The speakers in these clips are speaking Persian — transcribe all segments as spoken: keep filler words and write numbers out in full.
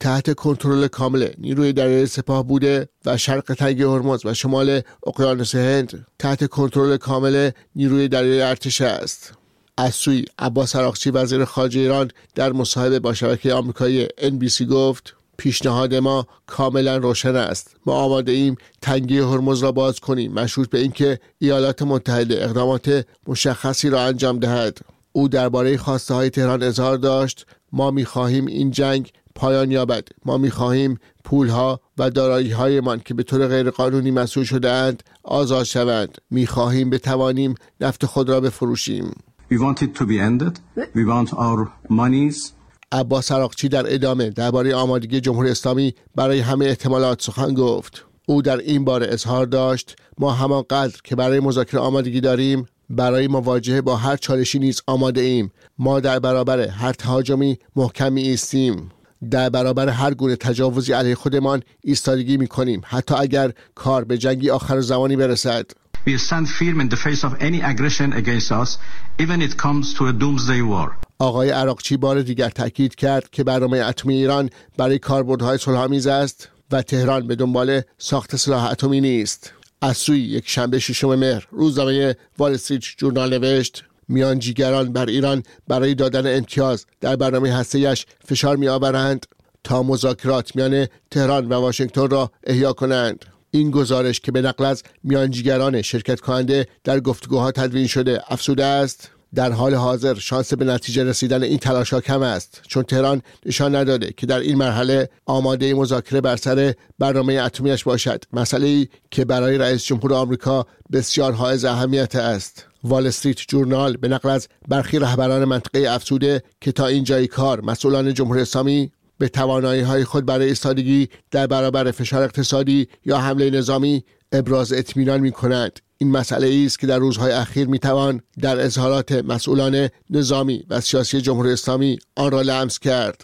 تحت کنترل کامل نیروی دریایی سپاه بوده و شرق تنگه هرمز و شمال اقیانوس هند تحت کنترل کامل نیروی دریایی ارتش است. از سوی عباس عراقچی وزیر خارجه ایران در مصاحبه با شبکه آمریکایی ان بی سی گفت پیشنهاد ما کاملا روشن است. ما آماده ایم تنگه هرمز را باز کنیم مشروط به اینکه ایالات متحده اقدامات مشخصی را انجام دهد. او درباره خواسته های تهران اظهار داشت ما می‌خواهیم این جنگ پایان یابد. ما می‌خواهیم پولها و دارایی‌هایمان که به طور غیرقانونی مسئول شده‌اند آزاد شوند. می‌خواهیم بتوانیم نفت خود را بفروشیم. We want it to be ended. We want our monies. عباس عراقچی در ادامه درباره آمادگی جمهوری اسلامی برای همه احتمالات سخن گفت. او در این باره اظهار داشت ما همانقدر که برای مذاکره آمادگی داریم برای مواجهه با هر چالشی نیز آماده ایم. ما در برابر هر تهاجمی محکم ایستیم. در برابر هر گونه تجاوزی علیه خودمان ایستادگی می‌کنیم حتی اگر کار به جنگی آخر زمانی برسد. We stand firm in the face of any aggression against us, even it comes to a doomsday war. آقای عراقچی بار دیگر تاکید کرد که برنامه اتمی ایران برای کاربردهای صلح‌آمیز است و تهران به دنبال ساخت سلاح اتمی نیست. از سوی یک شنبه ششم مهر روزنامه وال استریت ژورنال نوشت میانجیگران بر ایران برای دادن امتیاز در برنامه هسته‌ایش فشار می‌آورند تا مذاکرات میان تهران و واشنگتن را احیا کنند. این گزارش که به نقل از میانجیگران شرکت کننده در گفتگوها تدوین شده افزوده است در حال حاضر شانس به نتیجه رسیدن این تلاش‌ها کم است چون تهران نشان نداده که در این مرحله آماده مذاکره بر سر برنامه اتمیش باشد، مسئله‌ای که برای رئیس جمهور آمریکا بسیار حائز اهمیت است. وال استریت ژورنال به نقل از برخی رهبران منطقه افزوده که تا اینجای کار مسئولان جمهوری اسلامی به توانایی‌های خود برای ایستادگی در برابر فشار اقتصادی یا حمله نظامی ابراز اطمینان می‌کنند. این مسئله است که در روزهای اخیر می‌توان در اظهارات مسئولان نظامی و سیاسی جمهوری اسلامی آن را لمس کرد.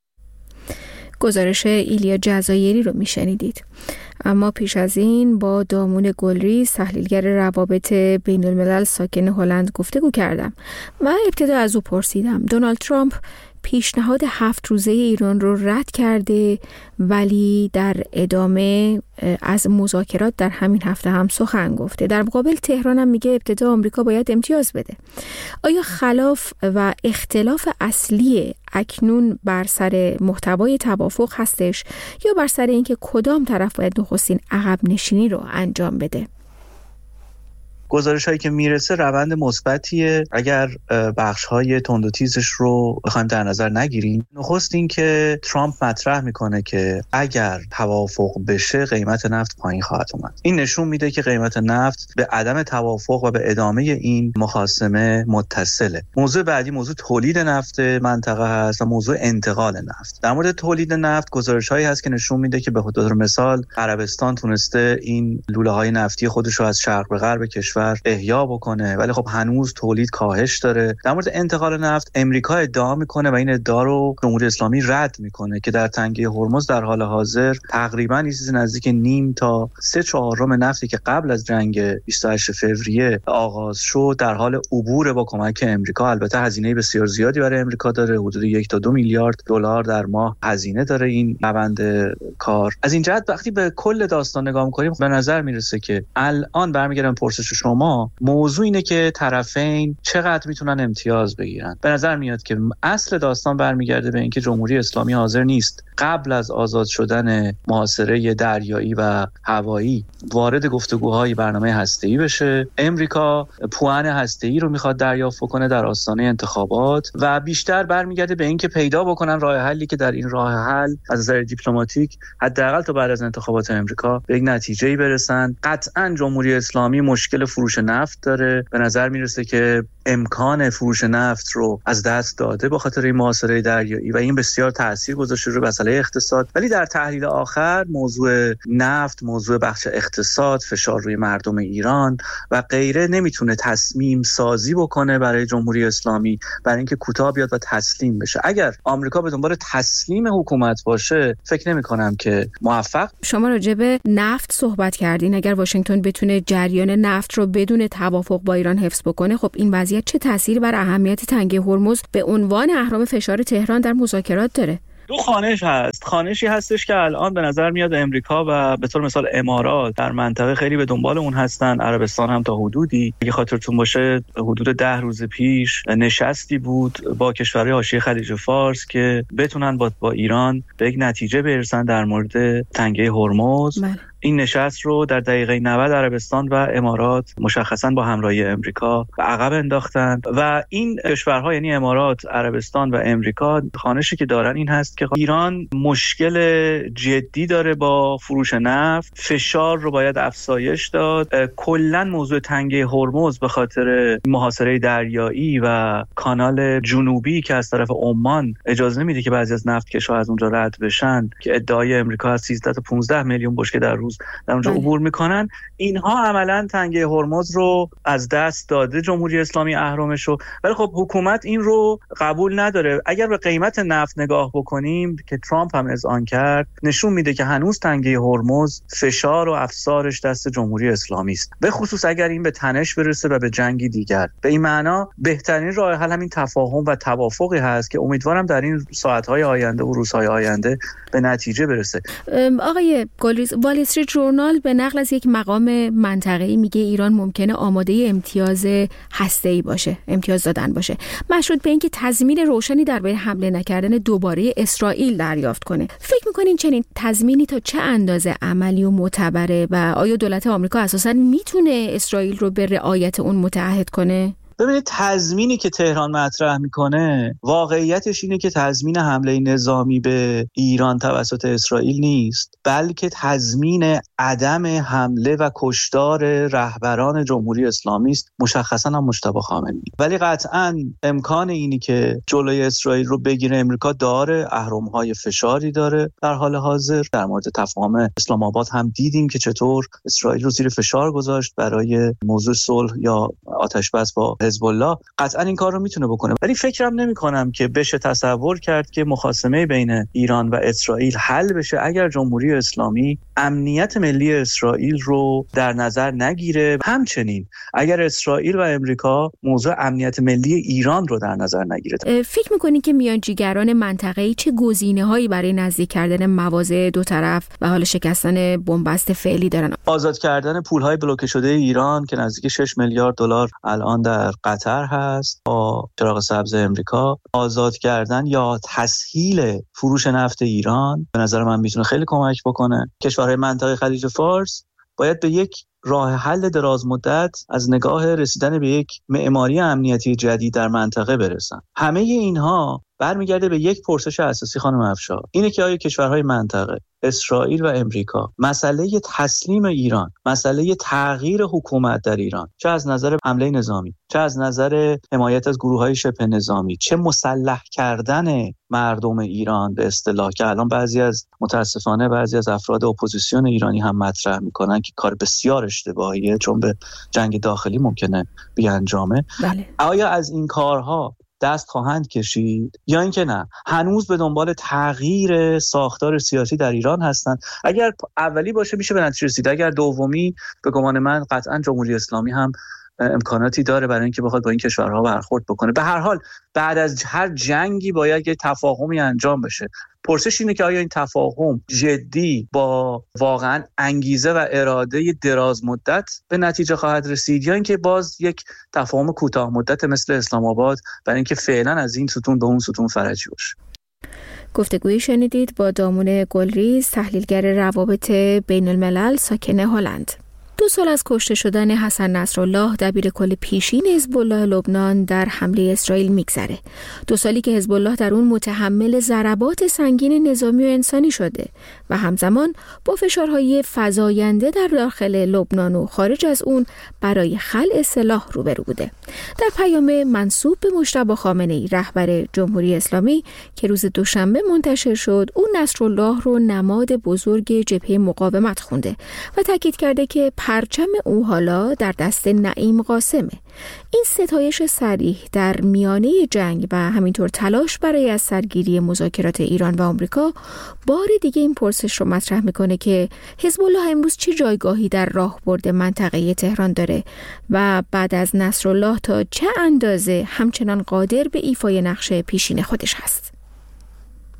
گزارش ایلیا جزایری رو میشنیدید. اما پیش از این با دامون گلریز تحلیلگر روابط بین الملل ساکن هلند گفتگو کردم و ابتدا از او پرسیدم دونالد ترامپ پیشنهاد هفت روزه ایران رو رد کرده ولی در ادامه از مذاکرات در همین هفته هم سخن گفته. در مقابل تهران هم میگه ابتدا آمریکا باید امتیاز بده. آیا خلاف و اختلاف اصلی اکنون بر سر محتوای توافق هستش یا بر سر اینکه کدام طرف باید نخستین عقب نشینی رو انجام بده؟ گزارش هایی که میرسه روند مثبتیه اگر بخش های تند و تیزش رو بخوایم در نظر نگیریم. نخست این که ترامپ مطرح میکنه که اگر توافق بشه قیمت نفت پایین خواهد اومد. این نشون میده که قیمت نفت به عدم توافق و به ادامه این مخاصمه متصله. موضوع بعدی موضوع تولید نفت منطقه هست و موضوع انتقال نفت. در مورد تولید نفت گزارش هایی هست که نشون میده که به طور مثال عربستان تونسته این لوله های نفتی خودش رو از شرق به غرب کشور احیا بکنه ولی خب هنوز تولید کاهش داره. در مورد انتقال نفت امریکا ادعا میکنه و این ادعا رو جمهوری اسلامی رد میکنه که در تنگه هرمز در حال حاضر تقریبا یه چیز نزدیک نیم تا سه چهارم نفتی که قبل از جنگ بیست و هشتم فوریه آغاز شد در حال عبور با کمک امریکا. البته هزینه بسیار زیادی برای امریکا داره، حدود یک تا دو میلیارد دلار در ماه هزینه داره این روند کار. از این جهت وقتی به کل داستان نگاه می‌کنیم به نظر میرسه که الان برمیگردم پرسش شما ما موضوع اینه که طرفین چقدر میتونن امتیاز بگیرن. به نظر میاد که اصل داستان برمیگرده به اینکه جمهوری اسلامی حاضر نیست قبل از آزاد شدن محاصره دریایی و هوایی وارد گفتگوهای برنامه هسته‌ای بشه. امریکا پوان هسته‌ای رو میخواد دریافت کنه در آستانه انتخابات و بیشتر برمیگرده به اینکه پیدا بکنن راه حلی که در این راه حل از نظر دیپلماتیک حداقل تا بعد از انتخابات امریکا به یک نتیجه‌ای برسن. قطعاً جمهوری اسلامی مشکل فروش نفت داره. به نظر میرسه که امکان فروش نفت رو از دست داده به خاطر این محاصره دریایی و این بسیار تاثیر گذاشته روی مسئله اقتصاد. ولی در تحلیل آخر موضوع نفت، موضوع بخش اقتصاد، فشار روی مردم ایران و غیره نمیتونه تصمیم سازی بکنه برای جمهوری اسلامی برای اینکه کوتاه بیاد و تسلیم بشه. اگر آمریکا به دنبال تسلیم حکومت باشه فکر نمی‌کنم که موفق. شما راجع به نفت صحبت کردین. اگر واشنگتن بتونه جریان نفت رو بدون توافق با ایران حفظ بکنه خب این وضعیت چه تأثیری بر اهمیت تنگه هرمز به عنوان اهرم فشار تهران در مذاکرات داره؟ دو خانش هست. خانشی هستش که الان به نظر میاد امریکا و به طور مثال امارات در منطقه خیلی به دنبال اون هستن، عربستان هم تا حدودی. اگه خاطرتون باشه حدود ده روز پیش نشستی بود با کشورهای حاشیه خلیج فارس که بتونن با, با ایران به یک نتیجه برسن در مورد تنگه هرمز. من. این نشست رو در دقیقه نود عربستان و امارات مشخصاً با همراهی امریکا به عقب انداختن و این کشورها یعنی امارات، عربستان و امریکا خانشی که دارن این هست که ایران مشکل جدی داره با فروش نفت، فشار رو باید افزایش داد. کلاً موضوع تنگه هرمز به خاطر محاصره دریایی و کانال جنوبی که از طرف عمان اجازه نمیده که بعضی از نفتکش‌ها از اونجا رد بشن که ادعای امریکا از سیزده تا پانزده میلیون بشکه در روز در اونجا عبور میکنن، اینها عملاً تنگه هرمز رو از دست داده جمهوری اسلامی اهرمش رو. ولی خب حکومت این رو قبول نداره. اگر به قیمت نفت نگاه بکنیم که ترامپ هم اذعان کرد، نشون میده که هنوز تنگه هرمز فشار و افسارش دست جمهوری اسلامی است، به خصوص اگر این به تنش برسه و به جنگی دیگر. به این معنا بهترین راه حل همین تفاهم و توافقی هست که امیدوارم در این ساعت‌های آینده و روزهای آینده به نتیجه برسه. آقای گلریز، وال استریت ژورنال به نقل از یک مقام منطقه‌ای میگه ایران ممکنه آماده امتیاز هسته‌ای باشه، امتیاز دادن باشه، مشروط به اینکه تضمین روشنی درباره حمله نکردن دوباره اسرائیل دریافت کنه. فکر می‌کنین چنین تضمینی تا چه اندازه عملی و معتبره و آیا دولت آمریکا اساساً میتونه اسرائیل رو به رعایت اون متعهد کنه؟ ببینید، تضمینی که تهران مطرح میکنه واقعیتش اینه که تضمین حمله نظامی به ایران توسط اسرائیل نیست، بلکه تضمین عدم حمله و کشتار رهبران جمهوری اسلامی است، مشخصا هم مجتبی خامنه‌ای. ولی قطعاً امکان اینی که جلوی اسرائیل رو بگیره امریکا داره، اهرم‌های فشاری داره. در حال حاضر در مورد تفاهم اسلام آباد هم دیدیم که چطور اسرائیل رو زیر فشار گذاشت برای موضوع صلح یا آتش‌بس با حزب الله. قطعا این کار رو میتونه بکنه، ولی فکرم نمی کنم که بشه تصور کرد که مخاصمه بین ایران و اسرائیل حل بشه اگر جمهوری اسلامی امنیت ملی اسرائیل رو در نظر نگیره. همچنین اگر اسرائیل و امریکا موضوع امنیت ملی ایران رو در نظر نگیره. فکر میکنی که میانجیگران منطقه‌ای چه گزینه‌هایی برای نزدیک کردن مواضع دو طرف و حال شکستن بنبست فعلی دارن؟ آزاد کردن پول‌های بلوکه شده ایران که نزدیک شش میلیارد دلار الان در قطر هست با چراغ سبز امریکا، آزاد کردن یا تسهیل فروش نفت ایران به نظر من میتونه خیلی کمک بکنه. کشورهای منطقه خلیج فارس باید به یک راه حل دراز مدت از نگاه رسیدن به یک معماری امنیتی جدید در منطقه برسن. همه اینها برمیگرده به یک پرسش اساسی خانم افشار، اینه که آیا کشورهای منطقه اسرائیل و امریکا مسئله تسلیم ایران، مسئله تغییر حکومت در ایران، چه از نظر حمله نظامی، چه از نظر حمایت از گروه‌های شبه نظامی، چه مسلح کردن مردم ایران به اصطلاح که الان بعضی از متاسفانه بعضی از افراد اپوزیسیون ایرانی هم مطرح میکنن که کار بسیار اشتباهیه چون به جنگ داخلی ممکنه بیانجامه. بله. آیا از این کارها دست خواهند کشید یا اینکه نه هنوز به دنبال تغییر ساختار سیاسی در ایران هستند؟ اگر اولی باشه میشه به نتیجه رسید، اگر دومی به گمان من قطعا جمهوری اسلامی هم امکاناتی داره برای اینکه بخواد با این کشورها برخورد بکنه. به هر حال بعد از هر جنگی باید یه تفاهمی انجام بشه. پرسش اینه که آیا این تفاهم جدی با واقعا انگیزه و اراده دراز مدت به نتیجه خواهد رسید یا اینکه باز یک تفاهم کوتاه مدت مثل اسلام آباد برای اینکه فعلا از این ستون به اون ستون فرجی باشه. گفتگویی شنیدید با دامون گلریز، تحلیلگر روابط بین الملل ساکن هلند. دو سال از کشته شدن حسن نصرالله دبیرکل پیشین حزب الله لبنان در حمله اسرائیل میگذره. دو سالی که حزب الله در اون متحمل ضربات سنگین نظامی و انسانی شده و همزمان با فشارهای فزاینده در داخل لبنان و خارج از اون برای خلع سلاح روبرو بوده. در پیام منسوب به مجتبی خامنه‌ای رهبر جمهوری اسلامی که روز دوشنبه منتشر شد، اون نصرالله رو نماد بزرگ جبهه مقاومت خونده و تاکید کرده که پرچم او حالا در دست نعیم قاسمه. این ستایش صریح در میانه جنگ و همینطور تلاش برای از سرگیری مذاکرات ایران و آمریکا بار دیگه این پرسش رو مطرح میکنه که حزب الله امروز چه جایگاهی در راهبرد منطقه تهران داره و بعد از نصرالله تا چه اندازه همچنان قادر به ایفای نقش پیشین خودش هست.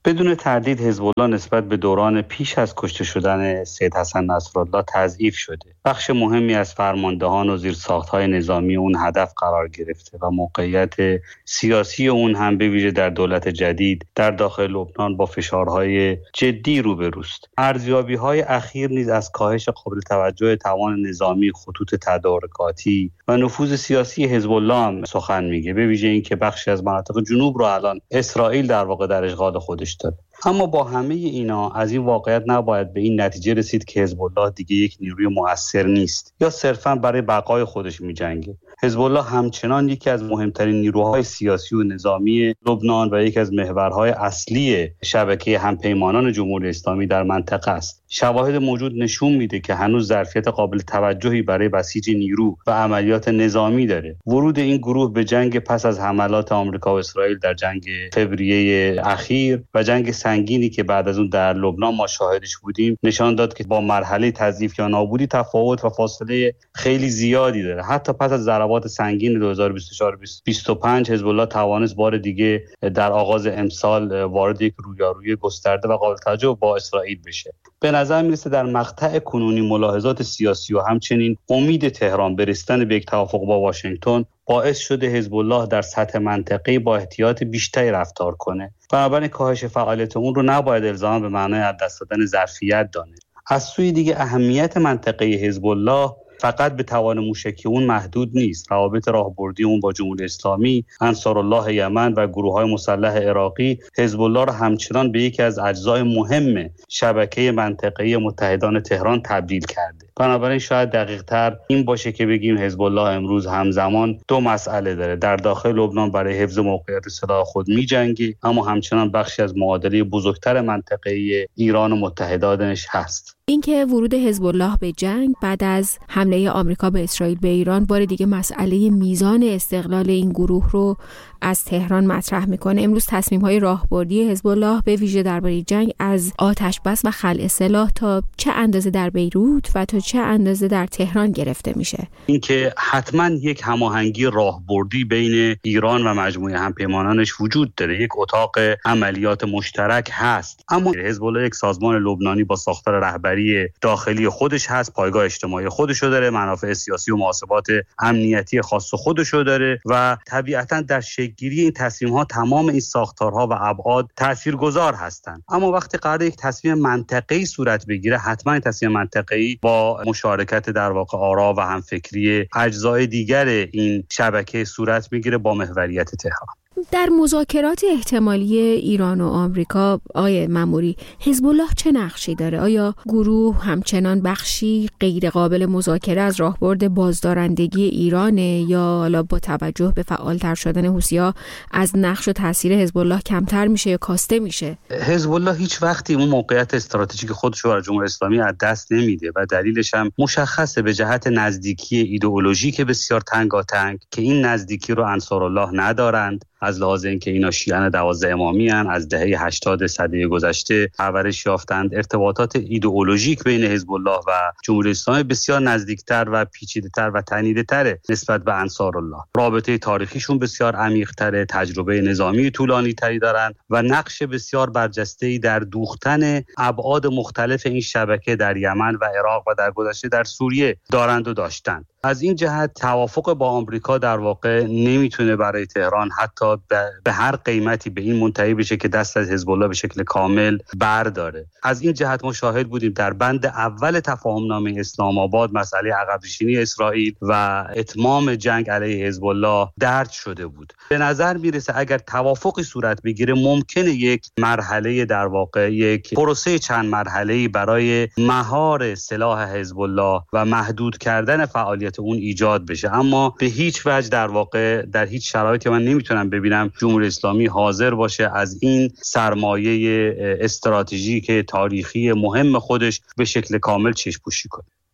بدون تردید حزب الله نسبت به دوران پیش از کشته شدن سید حسن نصرالله تضعیف شده. بخش مهمی از فرماندهان و زیرساخت‌های نظامی اون هدف قرار گرفته و موقعیت سیاسی اون هم به ویژه در دولت جدید در داخل لبنان با فشارهای جدی روبروست. ارزیابی‌های اخیر نیز از کاهش قابل توجه توان نظامی، خطوط تدارکاتی و نفوذ سیاسی حزب الله هم سخن میگه، به ویژه اینکه بخشی از مناطق جنوب رو الان اسرائیل در واقع در اشغال خودش داره. اما با همه اینا از این واقعیت نباید به این نتیجه رسید که حزب الله دیگه یک نیروی مؤثر نیست یا صرفاً برای بقای خودش می‌جنگه. حزب الله همچنان یکی از مهمترین نیروهای سیاسی و نظامی لبنان و یکی از محورهای اصلی شبکه همپیمانان جمهوری اسلامی در منطقه است. شواهد موجود نشون میده که هنوز ظرفیت قابل توجهی برای بسیج نیرو و عملیات نظامی داره. ورود این گروه به جنگ پس از حملات آمریکا و اسرائیل در جنگ فوریه اخیر و جنگ سنگینی که بعد از اون در لبنان ما شاهدش بودیم نشان داد که با مرحله تضعیف یا نابودی تفاوت و فاصله خیلی زیادی داره. حتی پس از ضربات سنگین دو هزار و بیست و چهار بیست و پنج حزب الله توانست بار دیگه در آغاز امسال وارد یک رویارویی گسترده و قابل توجه با اسرائیل بشه. به نظر میرسه در مقطع کنونی ملاحظات سیاسی و همچنین امید تهران به رسیدن به یک توافق با واشنگتن باعث شده حزب الله در سطح منطقه‌ای با احتیاط بیشتری رفتار کنه. بنابراین کاهش فعالیت اون رو نباید الزاما به معنای از دست دادن ظرفیت دانست. از سوی دیگه اهمیت منطقه حزب الله فقط به توان موشکی اون محدود نیست. روابط راهبردی اون با جمهوری اسلامی، انصارالله یمن و گروه‌های مسلح عراقی حزب الله را همچنان به یکی از اجزای مهم شبکه منطقه‌ای متحدان تهران تبدیل کرده. بنابراین شاید دقیق‌تر این باشه که بگیم حزب الله امروز همزمان دو مسئله داره. در داخل لبنان برای حفظ موقعیت سلاح خود می‌جنگه، اما همچنان بخشی از معادله بزرگتر منطقه‌ای ایران و متحدانش هست. اینکه ورود حزب الله به جنگ بعد از حمله آمریکا به اسرائیل به ایران بار دیگه مسئله میزان استقلال این گروه رو از تهران مطرح میکنه. امروز تصمیم‌های راهبردی حزب الله به ویژه درباره جنگ از آتش بس و خلع سلاح تا چه اندازه در بیروت و تا چه اندازه در تهران گرفته میشه. اینکه حتما یک هماهنگی راهبردی بین ایران و مجموعه همپیمانانش وجود داره، یک اتاق عملیات مشترک هست، اما حزب الله یک سازمان لبنانی با ساختار رهبری داخلی خودش هست، پایگاه اجتماعی خودشو داره، منافع سیاسی و محاسبات امنیتی خاص خودشو داره و طبیعتاً در شکل‌گیری این تصمیم‌ها تمام این ساختارها و ابعاد تاثیرگذار هستند. اما وقتی قراره یک تصمیم منطقه‌ای صورت بگیره، حتما این تصمیم منطقه‌ای با مشارکت در واقع آرا و همفکری اجزای دیگر این شبکه صورت میگیره با محوریت تهران. در مذاکرات احتمالی ایران و آمریکا آقای ماموری، حزب الله چه نقشی داره؟ آیا گروه همچنان بخشی غیر قابل مذاکره از راهبرد بازدارندگی ایرانه یا حالا با توجه به فعالتر شدن حوثی‌ها از نقش و تاثیر حزب الله کمتر میشه یا کاسته میشه؟ حزب الله هیچ وقتی اون موقعیت استراتژیک خودش رو برای جمهوری اسلامی از دست نمیده و دلیلش هم مشخصه به جهت نزدیکی ایدئولوژیک بسیار تنگاتنگ که این نزدیکی رو انصارالله ندارند. از لحاظ اینکه اینا شیعه دوازده امامی هستند، از دهه هشتاد سده گذشته پرورش یافتند، ارتباطات ایدئولوژیک بین حزب الله و جمهوری اسلامی بسیار نزدیکتر و پیچیده‌تر و تنیده‌تره نسبت به انصارالله. رابطه تاریخیشون بسیار عمیق‌تره، تجربه نظامی طولانی‌تری دارند و نقش بسیار برجسته‌ای در دوختن ابعاد مختلف این شبکه در یمن و عراق و در گذشته در سوریه دارند و داشتند. از این جهت توافق با آمریکا در واقع نمیتونه برای تهران حتی به هر قیمتی به این منتهی بشه که دست از حزب الله به شکل کامل برداره. از این جهت ما شاهد بودیم در بند اول تفاهمنامه اسلام آباد مسئله عقب‌نشینی اسرائیل و اتمام جنگ علیه حزب الله درج شده بود. به نظر میرسه اگر توافقی صورت بگیره ممکنه یک مرحله در واقع یک پروسه چند مرحله‌ای برای مهار سلاح حزب الله و محدود کردن فعالیت اون ایجاد بشه، اما به هیچ وجه در واقع در هیچ شرایطی من نمیتونم ببینم جمهوری اسلامی حاضر باشه از این سرمایه استراتژیک تاریخی مهم خودش به شکل کامل چشم‌پوشی کنه.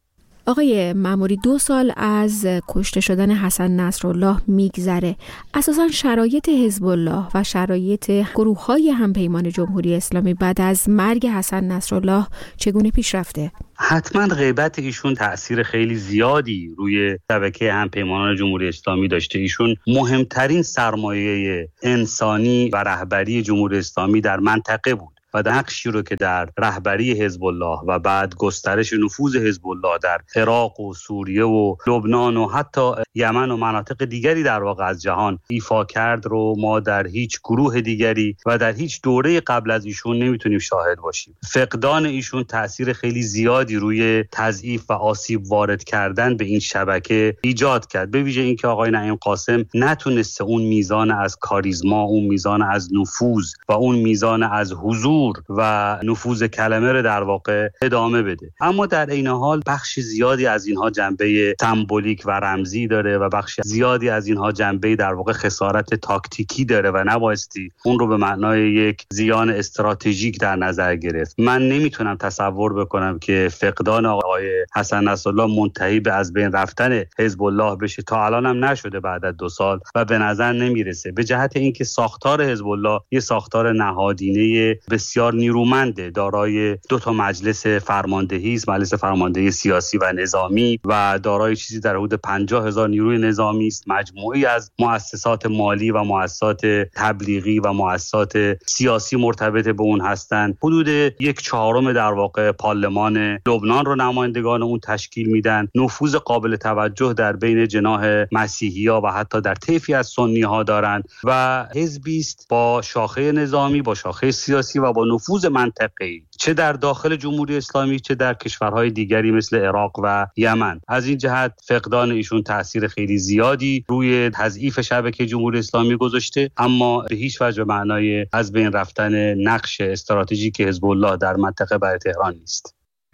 آقای مأموری، دو سال از کشته شدن حسن نصرالله میگذره. اساساً شرایط حزب الله و شرایط گروه‌های همپیمان جمهوری اسلامی بعد از مرگ حسن نصرالله چگونه پیش رفته؟ حتما غیبت ایشون تأثیر خیلی زیادی روی شبکه همپیمانان جمهوری اسلامی داشته. ایشون مهمترین سرمایه انسانی و رهبری جمهوری اسلامی در منطقه بود و نقشی رو که در رهبری حزب الله و بعد گسترش نفوذ حزب الله در عراق و سوریه و لبنان و حتی یمن و مناطق دیگری در واقع از جهان ایفا کرد رو ما در هیچ گروه دیگری و در هیچ دوره قبل از ایشون نمیتونیم شاهد باشیم. فقدان ایشون تأثیر خیلی زیادی روی تضعیف و آسیب وارد کردن به این شبکه ایجاد کرد، به ویژه اینکه آقای نعیم قاسم نتونسته اون میزان از کاریزما، اون میزان از نفوذ و اون میزان از حضور و نفوذ کلمه رو در واقع ادامه بده. اما در این حال بخش زیادی از اینها جنبه سمبولیک و رمزی داره و بخش زیادی از اینها جنبه در واقع خسارت تاکتیکی داره و نبایستی اون رو به معنای یک زیان استراتژیک در نظر گرفت. من نمیتونم تصور بکنم که فقدان آقای حسن نصرالله منتهی به از بین رفتن حزب الله بشه. تا الان هم نشده بعد از دو سال و به نظر نمیرسه، به جهت اینکه ساختار حزب الله یه ساختار نهادینه بسیار نیرومنده، دارای دو تا مجلس فرماندهی است، مجلس فرماندهی سیاسی و نظامی، و دارای چیزی در حدود پنجاه هزار نیروی نظامی است، مجموعی از مؤسسات مالی و مؤسسات تبلیغی و مؤسسات سیاسی مرتبط به اون هستند. حدود یک چهارم در واقع پارلمان لبنان رو نمایندگان اون تشکیل میدن. نفوذ قابل توجه در بین جناح مسیحی‌ها و حتی در طیفی از سنی‌ها دارند و حزبی است با شاخه نظامی، با شاخه سیاسی و با نفوذ منطقه‌ای، چه در داخل جمهوری اسلامی چه در کشورهای دیگری مثل عراق و یمن. از این جهت فقدان ایشون تأثیر خیلی زیادی روی تضعیف شبکه جمهوری اسلامی گذاشته، اما به هیچ وجه معنای از بین رفتن نقش استراتژیک حزب الله در منطقه برای تهران نیست.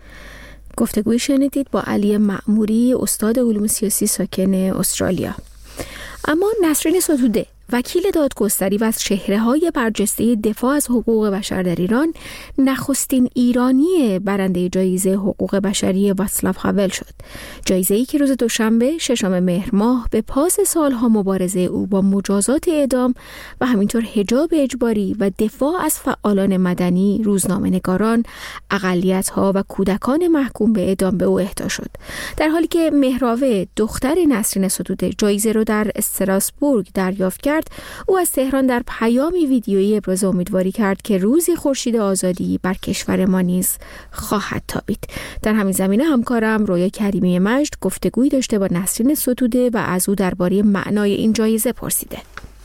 گفتگوی شنیدید با علی مأموری، استاد علوم سیاسی ساکن استرالیا. اما نسرین ستوده، وکیل دادگستری و از چهره‌های برجسته دفاع از حقوق بشر در ایران، نخستین ایرانی برنده جایزه حقوق بشری واتسلاو هاول شد. جایزه‌ای که روز دوشنبه ششم مهر ماه به پاس سالها مبارزه او با مجازات اعدام و همینطور حجاب اجباری و دفاع از فعالان مدنی، روزنامه‌نگاران، اقلیت‌ها و کودکان محکوم به اعدام به او اهدا شد. در حالی که مهراوه، دختر نسرین ستوده، جایزه رو در استراسبورگ دریافت کرد، او از تهران در پیامی ویدیویی ابراز امیدواری کرد که روزی خورشید آزادی بر کشور ما نیز خواهد تابید. در همین زمینه همکارم رویا کریمی مجد گفتگویی داشته با نسرین ستوده و از او درباره معنای این جایزه پرسیده.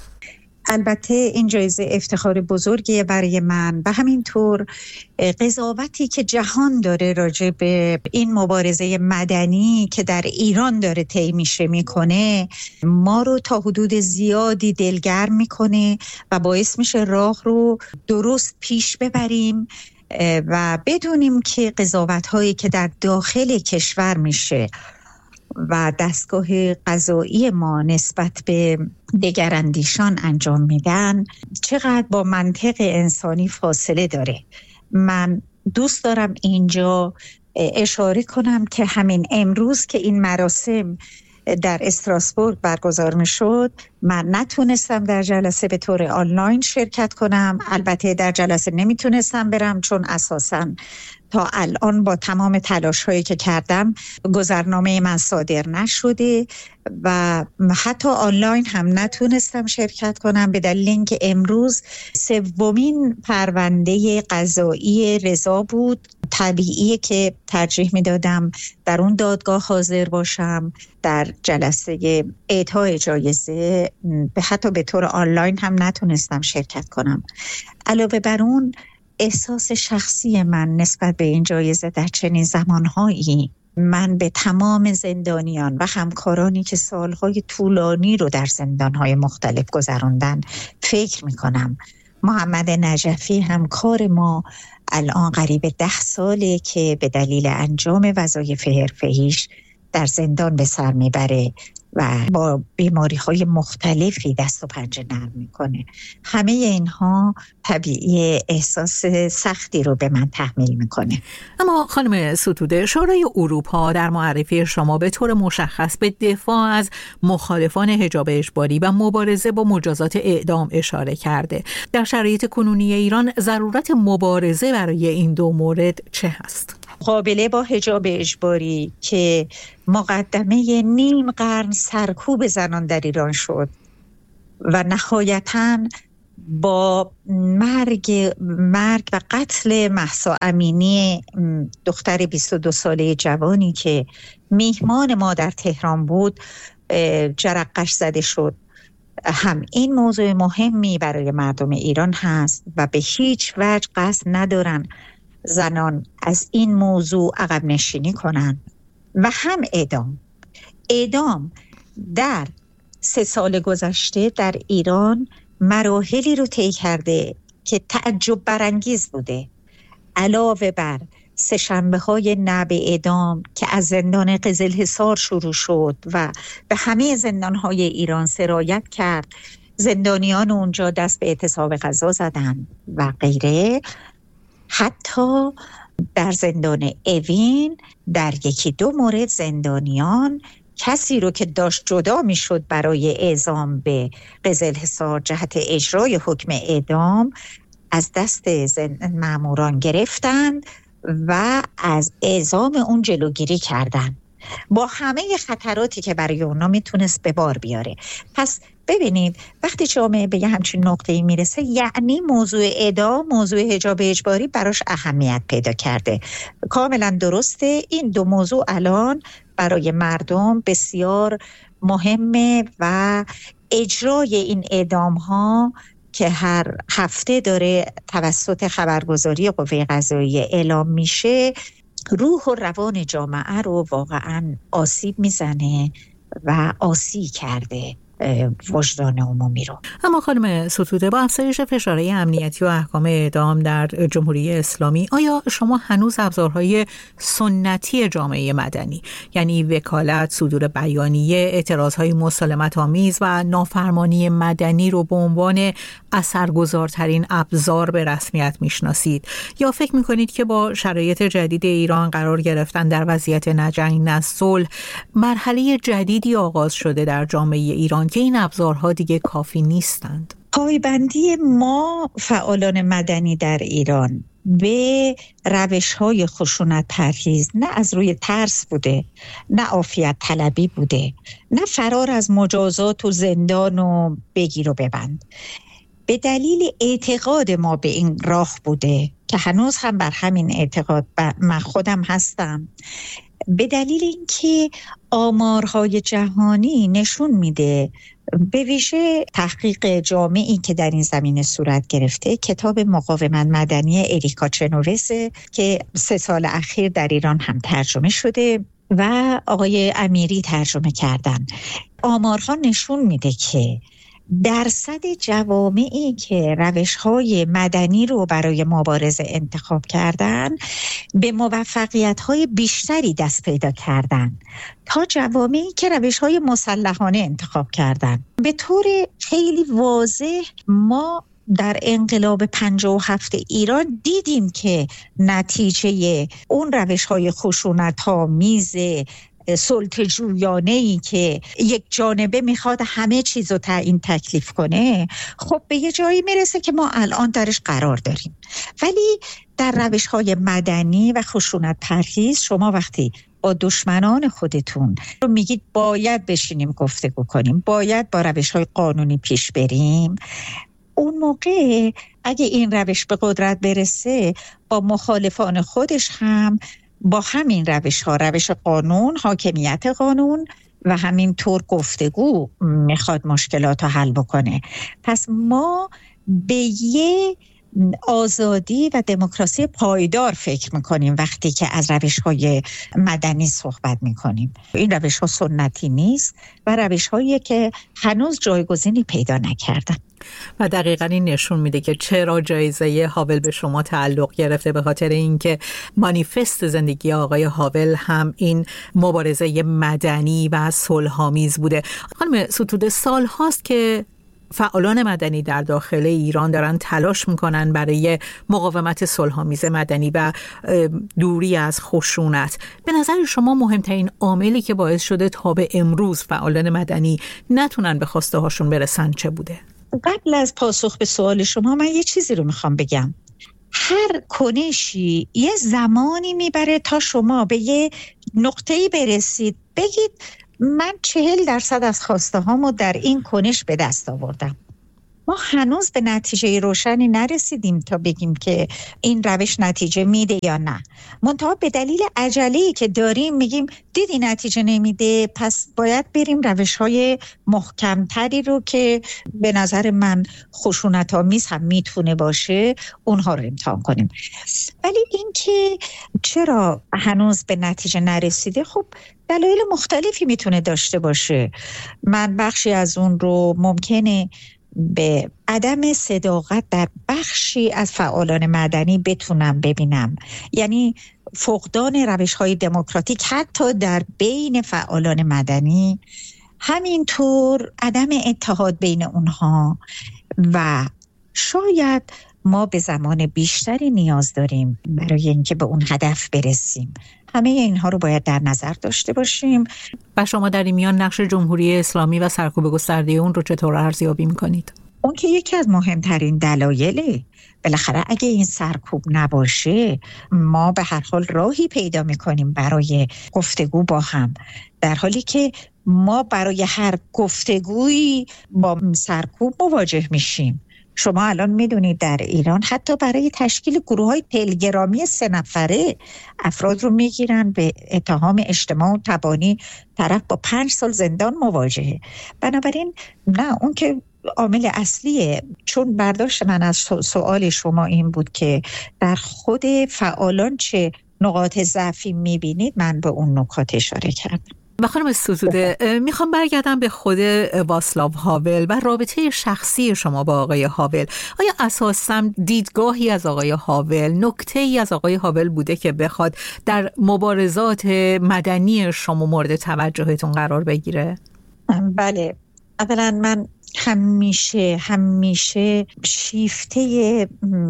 البته این جایزه افتخار بزرگیه برای من و همینطور قضاوتی که جهان داره راجع به این مبارزه مدنی که در ایران داره طی میشه میکنه ما رو تا حدود زیادی دلگرم میکنه و باعث میشه راه رو درست پیش ببریم و بدونیم که قضاوت‌هایی که در داخل کشور میشه و دستگاه قضایی ما نسبت به دگراندیشان انجام میدن چقدر با منطق انسانی فاصله داره. من دوست دارم اینجا اشاره کنم که همین امروز که این مراسم در استراسبورگ برگزار می شد، من نتونستم در جلسه به طور آنلاین شرکت کنم. البته در جلسه نمیتونستم برم چون اساساً تا الان با تمام تلاش هایی که کردم گذرنامه من صادر نشده و حتی آنلاین هم نتونستم شرکت کنم به دلیل اینکه امروز سومین پرونده قضایی رضا بود. طبیعیه که ترجیح میدادم در اون دادگاه حاضر باشم. در جلسه اعطای جایزه به حتی به طور آنلاین هم نتونستم شرکت کنم. علاوه بر اون احساس شخصی من نسبت به این جایزه در چنین زمانهایی، من به تمام زندانیان و همکارانی که سالهای طولانی رو در زندانهای مختلف گذراندن فکر میکنم. محمد نجفی همکار ما الان قریب ده ساله که به دلیل انجام وظایف حرفه‌ایش در زندان به سر میبره و با بیماری های مختلفی دست و پنجه نرم میکنه. همه اینها طبیعی احساس سختی رو به من تحمیل میکنه. اما خانم ستوده، شورای اروپا در معرفی شما به طور مشخص به دفاع از مخالفان حجاب اجباری و مبارزه با مجازات اعدام اشاره کرده. در شرایط کنونی ایران ضرورت مبارزه برای این دو مورد چه هست؟ مقابله با حجاب اجباری که مقدمه نیم قرن سرکوب زنان در ایران شد و نهایتاً با مرگ مرگ و قتل مهسا امینی، دختر بیست و دو ساله جوانی که میهمان ما در تهران بود، جرقش زده شد. هم این موضوع مهمی برای مردم ایران هست و به هیچ وجه قصد ندارن زنان از این موضوع عقب نشینی کنن. و هم اعدام اعدام در سه سال گذشته در ایران مراحلی رو طی کرده که تعجب برانگیز بوده. علاوه بر سه شنبه های نه به اعدام که از زندان قزلحصار شروع شد و به همه زندان های ایران سرایت کرد، زندانیان اونجا دست به اعتصاب غذا زدن و غیره، حتی در زندان اوین در یکی دو مورد زندانیان کسی رو که داشت جدا می شد برای اعزام به قزلحصار جهت اجرای حکم اعدام از دست ماموران گرفتند و از اعزام اون جلوگیری کردند، با همه خطراتی که برای اونا میتونست به بار بیاره. پس ببینید وقتی جامعه به یه همچین نقطه‌ای میرسه، یعنی موضوع اعدام، موضوع حجاب اجباری براش اهمیت پیدا کرده. کاملا درسته، این دو موضوع الان برای مردم بسیار مهمه و اجرای این اعدام ها که هر هفته داره توسط خبرگزاری قوه قضاییه اعلام میشه، روح و روان جامعه رو واقعا آسیب میزنه و آسی کرده وجدان عمومی رو. اما خانم ستوده، با افزایش فشارهای امنیتی و احکام اعدام در جمهوری اسلامی، آیا شما هنوز ابزارهای سنتی جامعه مدنی، یعنی وکالت، صدور بیانیه، اعتراضهای مسالمت‌آمیز و نافرمانی مدنی رو به عنوان اثرگذارترین ابزار به رسمیت میشناسید، یا فکر میکنید که با شرایط جدید ایران قرار گرفتن در وضعیت نه جنگ نه صلح، مرحله جدیدی آغاز شده در جامعه ایران که این ابزارها دیگه کافی نیستند؟ پایبندی ما فعالان مدنی در ایران به روش‌های خشونت پرهیز نه از روی ترس بوده، نه عافیت طلبی بوده، نه فرار از مجازات و زندان و بگیر و ببند. به دلیل اعتقاد ما به این راه بوده که هنوز هم بر همین اعتقاد من خودم هستم، به دلیل اینکه آمارهای جهانی نشون میده، به ویژه تحقیق جامعی که در این زمینه صورت گرفته، کتاب مقاومت مدنی اریکا چنووس که سه سال اخیر در ایران هم ترجمه شده و آقای امیری ترجمه کردن، آمارها نشون میده که درصد جوامعی که روش‌های مدنی رو برای مبارزه انتخاب کردن به موفقیت‌های بیشتری دست پیدا کردن تا جوامعی که روش‌های مسلحانه انتخاب کردن. به طور خیلی واضح ما در انقلاب پنجاه و هفت ایران دیدیم که نتیجه اون روش‌های خشونت‌آمیز سلطه‌جویانه‌ای که یک جانبه میخواد همه چیز رو تعیین تکلیف کنه، خب به یه جایی میرسه که ما الان درش قرار داریم. ولی در روش‌های مدنی و خشونت پرهیز شما وقتی با دشمنان خودتون رو میگید باید بشینیم گفتگو کنیم، باید با روش‌های قانونی پیش بریم، اون موقع اگه این روش به قدرت برسه با مخالفان خودش هم با همین روش ها، روش قانون، حاکمیت قانون و همین طور گفتگو میخواد مشکلات رو حل بکنه. پس ما به یه آزادی و دموکراسی پایدار فکر میکنیم وقتی که از روش‌های مدنی صحبت میکنیم. این روش‌ها سنتی نیست و روش‌هایی که هنوز جایگزینی پیدا نکردن. و دقیقاً این نشون میده که چرا جایزه هاول به شما تعلق گرفته، به خاطر اینکه مانیفست زندگی آقای هاول هم این مبارزه مدنی و صلح‌آمیز بوده. خانم ستوده، سال هاست که فعالان مدنی در داخل ایران دارن تلاش میکنن برای مقاومت صلح‌آمیز مدنی و دوری از خشونت. به نظر شما مهمترین عاملی که باعث شده تا به امروز فعالان مدنی نتونن به خواسته هاشون برسن چه بوده؟ قبل از پاسخ به سوال شما من یه چیزی رو میخوام بگم. هر کنشی یه زمانی میبره تا شما به یه نقطه‌ای برسید بگید من چهل درصد از خواسته هامو در این کنش به دست آوردم. ما هنوز به نتیجه روشنی نرسیدیم تا بگیم که این روش نتیجه میده یا نه. منتها به دلیل عجله‌ای که داریم میگیم دیدی نتیجه نمیده، پس باید بریم روش‌های محکمتری رو که به نظر من خشونت‌آمیز هم میتونه باشه اونها رو امتحان کنیم. ولی این که چرا هنوز به نتیجه نرسیده، خب دلایل مختلفی میتونه داشته باشه. من بخشی از اون رو ممکنه به عدم صداقت در بخشی از فعالان مدنی بتونم ببینم، یعنی فقدان روش‌های دموکراتیک حتی در بین فعالان مدنی، همینطور عدم اتحاد بین اونها و شاید ما به زمان بیشتری نیاز داریم برای اینکه به اون هدف برسیم. همه اینها رو باید در نظر داشته باشیم. و شما در این میان نقش جمهوری اسلامی و سرکوب گسترده اون رو چطور ارزیابی می‌کنید؟ اون که یکی از مهمترین دلایله. بالاخره اگه این سرکوب نباشه ما به هر حال راهی پیدا می‌کنیم برای گفتگو با هم، در حالی که ما برای هر گفتگویی با سرکوب مواجه میشیم. شما الان میدونید در ایران حتی برای تشکیل گروه‌های تلگرامی سه نفره افراد رو میگیرن به اتهام اجتماع و تبانی، طرف با پنج سال زندان مواجهه. بنابراین نه، اون که عامل اصلیه. چون برداشت من از سوال شما این بود که در خود فعالان چه نقاط ضعفی میبینید، من به اون نکات اشاره کردم. و خانم ستوده، میخوام برگردم به خود واسلاو هاول و رابطه شخصی شما با آقای هاول. آیا اساساً دیدگاهی از آقای هاول، نکته‌ای از آقای هاول بوده که بخواد در مبارزات مدنی شما مورد توجهتون قرار بگیره؟ بله، اولا من همیشه همیشه شیفته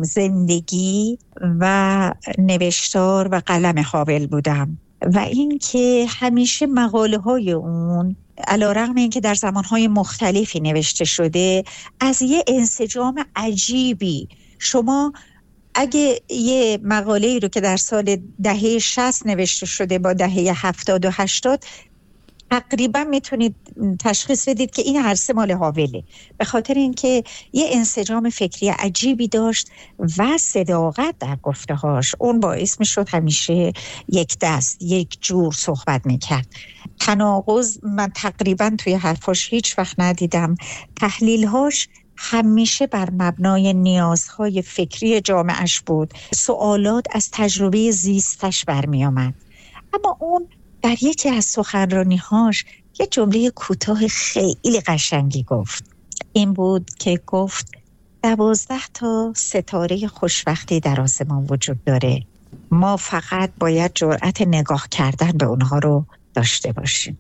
زندگی و نوشتار و قلم هاول بودم و این که همیشه مقاله های اون علیرغم این که در زمانهای مختلفی نوشته شده از یه انسجام عجیبی، شما اگه یه مقاله رو که در سال دهه شصت نوشته شده با دهه هفتاد و هشتاد تقریبا میتونید تشخیص بدید که این هر سه مال هاوله، به خاطر اینکه یه انسجام فکری عجیبی داشت و صداقت در گفته‌هاش. اون باعث میشد همیشه یک دست یک جور صحبت میکرد. تناقض من تقریبا توی حرفاش هیچ وقت ندیدم. تحلیل‌هاش همیشه بر مبنای نیازهای فکری جامعهش بود. سوالات از تجربه زیستش برمی آمد. اما اون در یکی از سخنرانی‌هاش یه جمله کوتاه خیلی قشنگی گفت. این بود که گفت دوازده تا ستاره خوشبختی در آسمان وجود داره، ما فقط باید جرأت نگاه کردن به اونها رو داشته باشیم.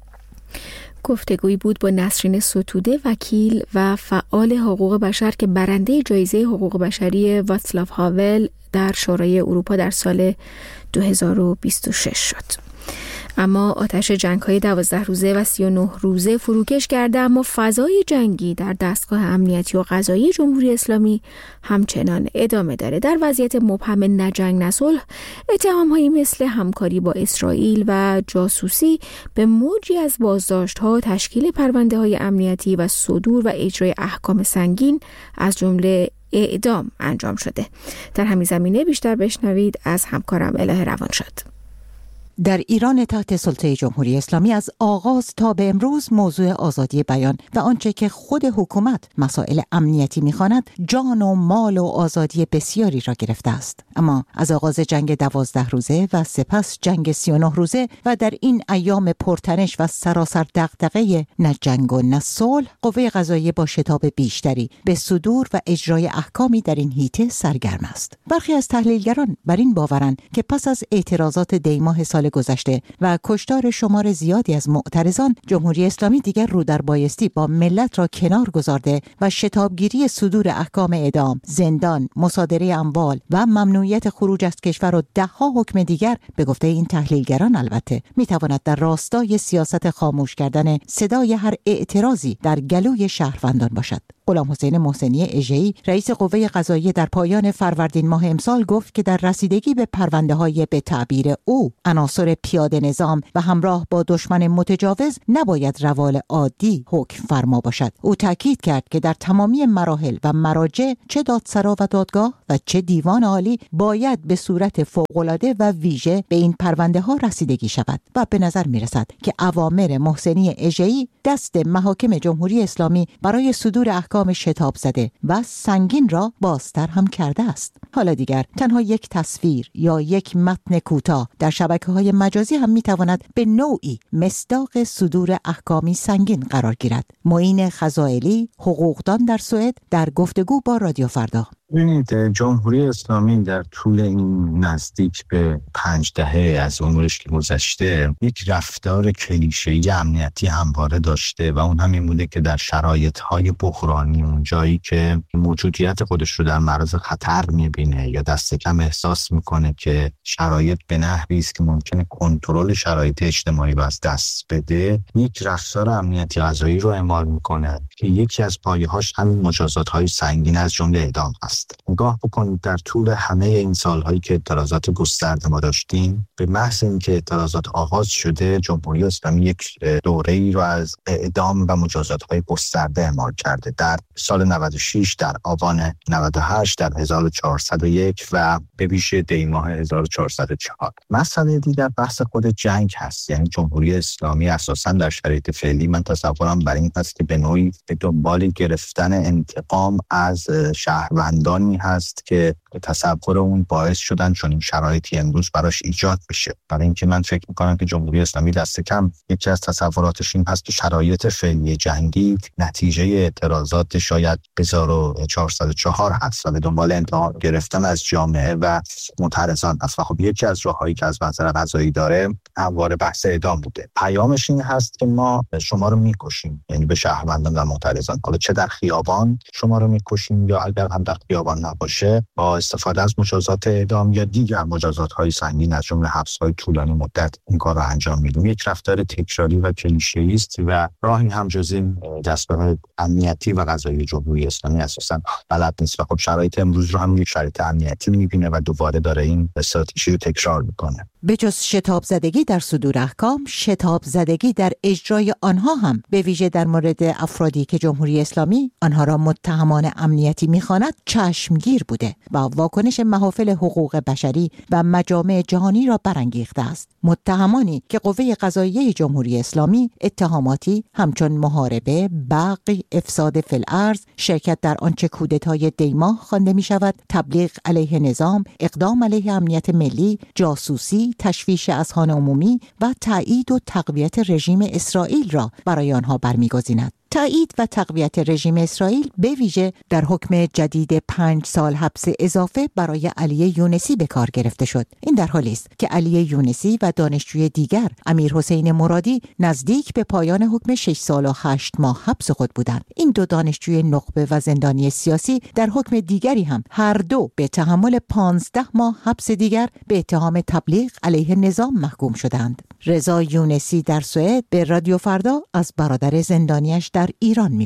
گفتگویی بود با نسرین ستوده، وکیل و فعال حقوق بشر که برنده جایزه حقوق بشری واسلاو هاول در شورای اروپا در سال دو هزار و بیست و شش شد. اما آتش جنگ‌های دوازده روزه و سی و نه روزه فروکش کرده، اما فضای جنگی در دستگاه امنیتی و قضایی جمهوری اسلامی همچنان ادامه داره. در وضعیت مبهم نه جنگ نه صلح، اتهام‌هایی مثل همکاری با اسرائیل و جاسوسی به موجی از بازداشت‌ها، تشکیل پرونده‌های امنیتی و صدور و اجرای احکام سنگین از جمله اعدام انجام شده. در همین زمینه بیشتر بشنوید از همکارم الهه روانشاد. در ایران تحت سلطه جمهوری اسلامی از آغاز تا به امروز موضوع آزادی بیان و آنچه که خود حکومت مسائل امنیتی می‌خواند جان و مال و آزادی بسیاری را گرفته است. اما از آغاز جنگ دوازده روزه و سپس جنگ سی و نه روزه و در این ایام پرتنش و سراسر دغدغه نه جنگ و نه صلح، قوه قضاییه با شتاب بیشتری به صدور و اجرای احکامی در این حیطه سرگرم است. برخی از تحلیلگران بر این باورند که پس از اعتراضات دیماه سال گذشته و کشتار شمار زیادی از معترضان، جمهوری اسلامی دیگر رو در بایستی با ملت را کنار گذارده و شتابگیری صدور احکام اعدام، زندان، مصادره اموال و ممنوعیت خروج از کشور و دهها حکم دیگر به گفته این تحلیلگران البته میتواند در راستای سیاست خاموش کردن صدای هر اعتراضی در گلوی شهروندان باشد. غلام حسین محسنی اژه‌ای رئیس قوه قضاییه در پایان فروردین ماه امسال گفت که در رسیدگی به پرونده‌های به تعبیر او عناصر پیاده نظام و همراه با دشمن متجاوز نباید روال عادی حکم فرما باشد. او تاکید کرد که در تمامی مراحل و مراجع چه دادسرا و دادگاه و چه دیوان عالی باید به صورت فوق‌العاده و ویژه به این پرونده‌ها رسیدگی شود و به نظر می‌رسد که اوامر محسنی اژه‌ای دست محاکم جمهوری اسلامی برای صدور احکام شتاب زده و سنگین را بازتر هم کرده است. حالا دیگر تنها یک تصویر یا یک متن کوتاه در شبکه‌های مجازی هم می‌تواند به نوعی مصداق صدور احکامی سنگین قرار گیرد. معین خزائلی، حقوقدان در سوئد، در گفتگو با رادیو فردا: ببینید، جمهوری اسلامی در طول این نزدیک به پنج دهه از عمرش که گذشته یک رفتار کلیشه‌ای امنیتی همواره داشته و اون همین بوده که در شرایط‌های بحرانی، اون جایی که موجودیت خودش رو در معرض خطر می‌بینه یا دست کم احساس می‌کنه که شرایط به نحوی است که ممکنه کنترل شرایط اجتماعی رو از دست بده، یک رفتار امنیتی قضایی رو اعمال می‌کنه که یکی از پایه‌هاش همین مجازات‌های سنگین از جمله اعدام است. نگاه بکنید در طول همه این سالهایی که اعتراضات گسترده ما داشتیم، به محض اینکه اعتراضات آغاز شده، جمهوری اسلامی یک دوره‌ای رو از اعدام و مجازات‌های گسترده اعمال کرده. در سال نود و شش، در آبان نود و هشت، در هزار و چهارصد و یک و به ویژه دیماه هزار و چهارصد و چهار. مسئله دیگر بحث خود جنگ هست. یعنی جمهوری اسلامی اساساً در شرایط فعلی، من تصورم بر این هست که به نوعی به دنبال گرفتن انتقام از شهروندان هست که تصور اون باعث شدن چون این شرایطی امروز براش ایجاد بشه. برای اینکه من فکر میکنم که جمهوری اسلامی دست کم یکی از تصوراتش این هست که شرایط فعلی جنگی نتیجه اعتراضات شاید هزار و چهارصد و چهار هست و به دنبال انتقام گرفتن از جامعه و معترضان است. و خب یکی از راههایی که از منظر قضایی داره همواره بحث اعدام بوده. پیامش این هست که ما شما رو میکشیم، یعنی به شهروندان و معترضان، حالا چه در خیابان شما رو میکشیم یا اگر هم در خیابان نباشه با استفاده از مجازات اعدام یا دیگر مجازات‌های سنگین از جمله حبس‌های طولانی مدت این کار رو انجام میدیم. یک رفتار تکراری و کلیشه‌ای است و راهی هم جز این دستگاه امنیتی و قضایی جمهوری اسلامی اساساً بلد نیست و خب شرایط امروز رو هم یک شرایط امنیتی می‌بینه و دوباره داره این استراتژی رو تکرار می‌کنه. به جز شتاب زدگی در صدور احکام، شتاب زدگی در اجرای آنها هم به ویژه در مورد افرادی که جمهوری اسلامی آنها را متهمان امنیتی می‌خواند چشمگیر بوده و واکنش محافل حقوق بشری و مجامع جهانی را برانگیخته است. متهمانی که قوه قضاییه جمهوری اسلامی اتهاماتی همچون محاربه، بغی، افساد فی الارض، شرکت در آنچه کودتای دیماه خوانده می‌شود، تبلیغ علیه نظام، اقدام علیه امنیت ملی، جاسوسی، تشویش اذهان عمومی و تایید و تقویت رژیم اسرائیل را برای آنها برمی‌گزیند. تایید و تقویت رژیم اسرائیل به ویژه در حکم جدید پنج سال حبس اضافه برای علی یونسی به کار گرفته شد. این در حالی است که علی یونسی و دانشجوی دیگر امیر حسین مرادی نزدیک به پایان حکم شش سال و هشت ماه حبس خود بودند. این دو دانشجوی نخبه و زندانی سیاسی در حکم دیگری هم هر دو به تحمل پانزده ماه حبس دیگر به اتهام تبلیغ علیه نظام محکوم شدند. رضا یونسی در سوئد به رادیو فردا از برادر زندانیش در ایران میگوید: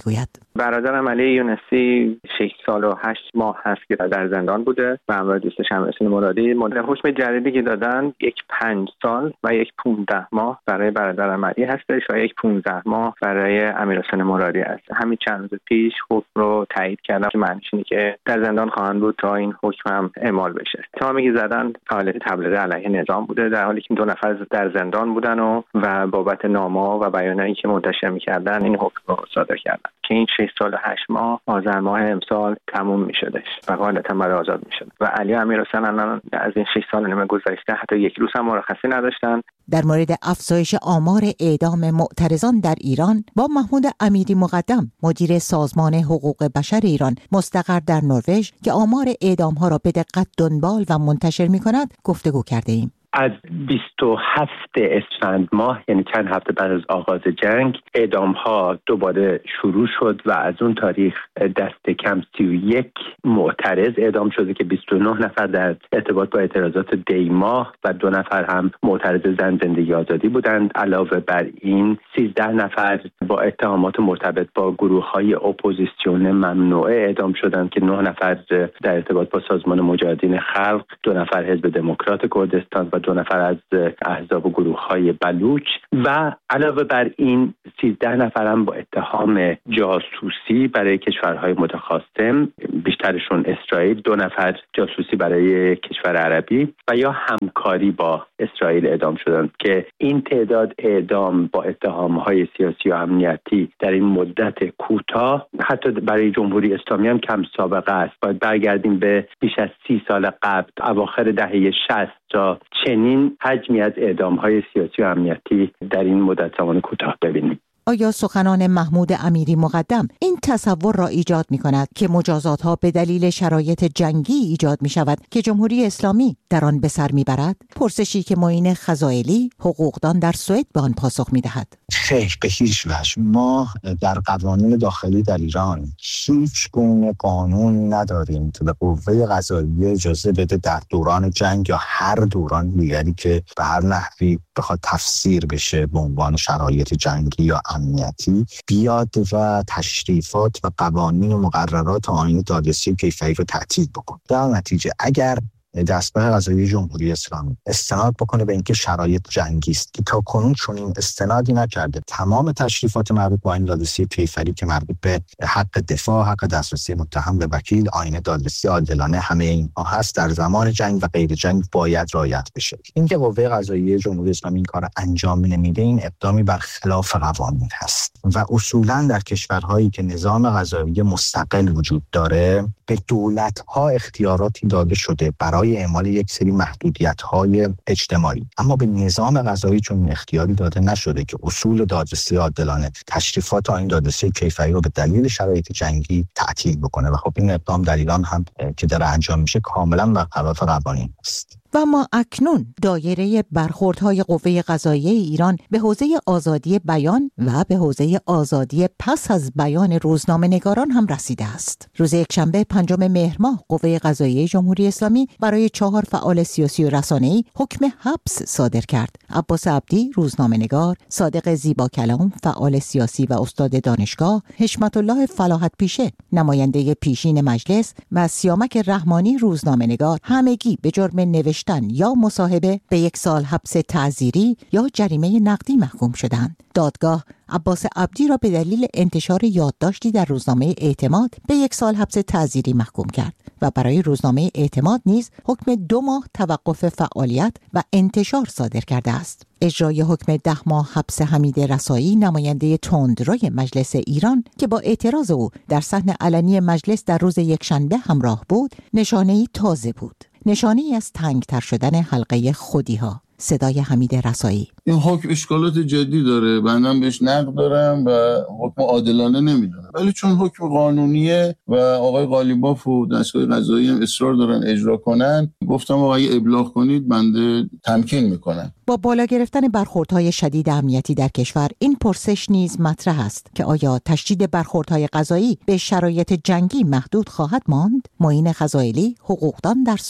برادرم علی یونسی شش سال و هشت ماه هست که در زندان بوده و همراه دوستش امیرحسین مرادی. مدت حکم جدیدی که دادن یک پنج سال و یک پونزده ماه برای برادرم علی هستش و یک پونزده ماه برای امیرحسین مرادی هست. همین چند روز پیش حکم رو تایید کردم که معنیش اینه که در زندان خواهند بود تا این حکم هم اعمال بشه. اتهامی که زدن فعالیت تبلیغ علیه نظام بوده، در حالی که دو نفر در زندان بودن و و بابت نامه‌ها و بیانیه‌ای که منتشر می‌کردن این حکم رو صادر کردن که این شش سال و هشت ماه آذر ماه امسال تموم می‌شدش و غالباً بعد آزاد می‌شد. و علی امیرحسین الان از این شش سال و نیم گذشته حتی یک روز هم مرخصی نداشتن. در مورد افزایش آمار اعدام معترضان در ایران با محمود امیری مقدم، مدیر سازمان حقوق بشر ایران مستقر در نروژ که آمار اعدام‌ها را به دقت دنبال و منتشر می‌کند گفتگو کرده ایم. از بیست و هفتم اسفند ماه، یعنی چند هفته بعد از آغاز جنگ، اعدام ها دوباره شروع شد و از اون تاریخ دست کم سی و یک معترض اعدام شده که بیست و نه نفر در ارتباط با اعتراضات دی ماه و دو نفر هم معترض زن زندگی آزادی بودند. علاوه بر این سیزده نفر با اتهامات مرتبط با گروه های اپوزیسیون ممنوعه اعدام شدند که نه نفر در ارتباط با سازمان مجاهدین خلق، دو نفر حزب دموکرات کردستان و دو نفر از احزاب و گروه‌های بلوچ و علاوه بر این سیزده نفر هم با اتهام جاسوسی برای کشورهای متخاصم، بیشترشون اسرائیل، دو نفر جاسوسی برای کشور عربی و یا همکاری با اسرائیل اعدام شدند که این تعداد اعدام با اتهام‌های سیاسی و امنیتی در این مدت کوتاه حتی برای جمهوری اسلامی هم کم سابقه است. باید برگردیم به بیش از سی سال قبل، اواخر دهه شصت تا چنین حجمی از اعدام‌های سیاسی و امنیتی در این مدت زمان کوتاه ببینیم. آیا سخنان محمود امیری مقدم این تصور را ایجاد می کند که مجازات ها به دلیل شرایط جنگی ایجاد می شود که جمهوری اسلامی در آن به سر می برد؟ پرسشی که معین خزائلی، حقوقدان در سوئد، به آن پاسخ می دهد. خیر، به هیچ وجه. ما در قوانین داخلی در ایران هیچ گونه قانون نداریم که به قوه قضاییه اجازه بده در دوران جنگ یا هر دوران دیگری که به هر نحوی بخواد تفسیر بشه به عنوان شرایط جنگی یا امنیتی بیاد و تشریفات و قوانین و مقررات آیین دادرسی کیفری رو تعطیل بکنه. در نتیجه اگر دستگاه قضایی جمهوری اسلامی استناد بکنه به اینکه شرایط جنگی است که تا کنون چون این استنادی نکرده، تمام تشریفات مربوط به آیین دادرسی کیفری که مربوط به حق دفاع، حق دسترسی متهم به وکیل، آیین دادرسی عادلانه، همه اینها هست در زمان جنگ و غیر جنگ باید رعایت بشه. اینکه قوه قضاییه جمهوری اسلامی این کار انجام نمیده، این اقدامی بر خلاف قوانین هست و اصولا در کشورهایی که نظام قضایی مستقل وجود داره به دولت‌ها اختیاراتی داده شده برای اعمال یک سری محدودیت‌های اجتماعی، اما به نظام قضایی چون اختیاری داده نشده که اصول دادرسی عادلانه، تشریفات آیین دادرسی کیفری رو به دلیل شرایط جنگی تعطیل بکنه و خب این اقدام در ایران هم که داره انجام میشه کاملا برخلاف قوانین است. و ما اکنون دایره برخوردهای قوه قضاییه ایران به حوزه آزادی بیان و به حوزه آزادی پس از بیان روزنامه‌نگاران هم رسیده است. روز یکشنبه پنجم مهر ماه قوه قضاییه جمهوری اسلامی برای چهار فعال سیاسی و رسانه‌ای حکم حبس صادر کرد. عباس عبدی، روزنامه‌نگار، صادق زیبا کلام، فعال سیاسی و استاد دانشگاه، حشمت الله فلاحت پیشه، نماینده پیشین مجلس و سیامک رحمانی، روزنامه‌نگار، همگی به جرم نوشتن یا مصاحبه به یک سال حبس تعزیری یا جریمه نقدی محکوم شدند. دادگاه عباس عبدی را به دلیل انتشار یادداشتی در روزنامه اعتماد به یک سال حبس تعزیری محکوم کرد و برای روزنامه اعتماد نیز حکم دو ماه توقف فعالیت و انتشار صادر کرده است. اجرای حکم ده ماه حبس حمید رسایی، نماینده تندروی مجلس ایران که با اعتراض او در صحن علنی مجلس در روز یکشنبه همراه بود، نشانه‌ای تازه بود. نشانه‌ای از تنگتر شدن حلقه خودی‌ها. صدای حمید رسایی: این حکم اشکالات جدی داره، بنده بهش نقد دارم و حکم عادلانه نمیدونم، ولی چون حکم قانونیه و آقای قالیباف و دستگاه قضایی هم اصرار دارن اجرا کنن، گفتم آقا اگه ابلاغ کنید بنده تمکین میکنم. با بالا گرفتن برخوردهای شدید امنیتی در کشور، این پرسش نیز مطرح است که آیا تشدید برخوردهای قضایی به شرایط جنگی محدود خواهد ماند؟ معین خزائلی، حقوقدان در سوئد: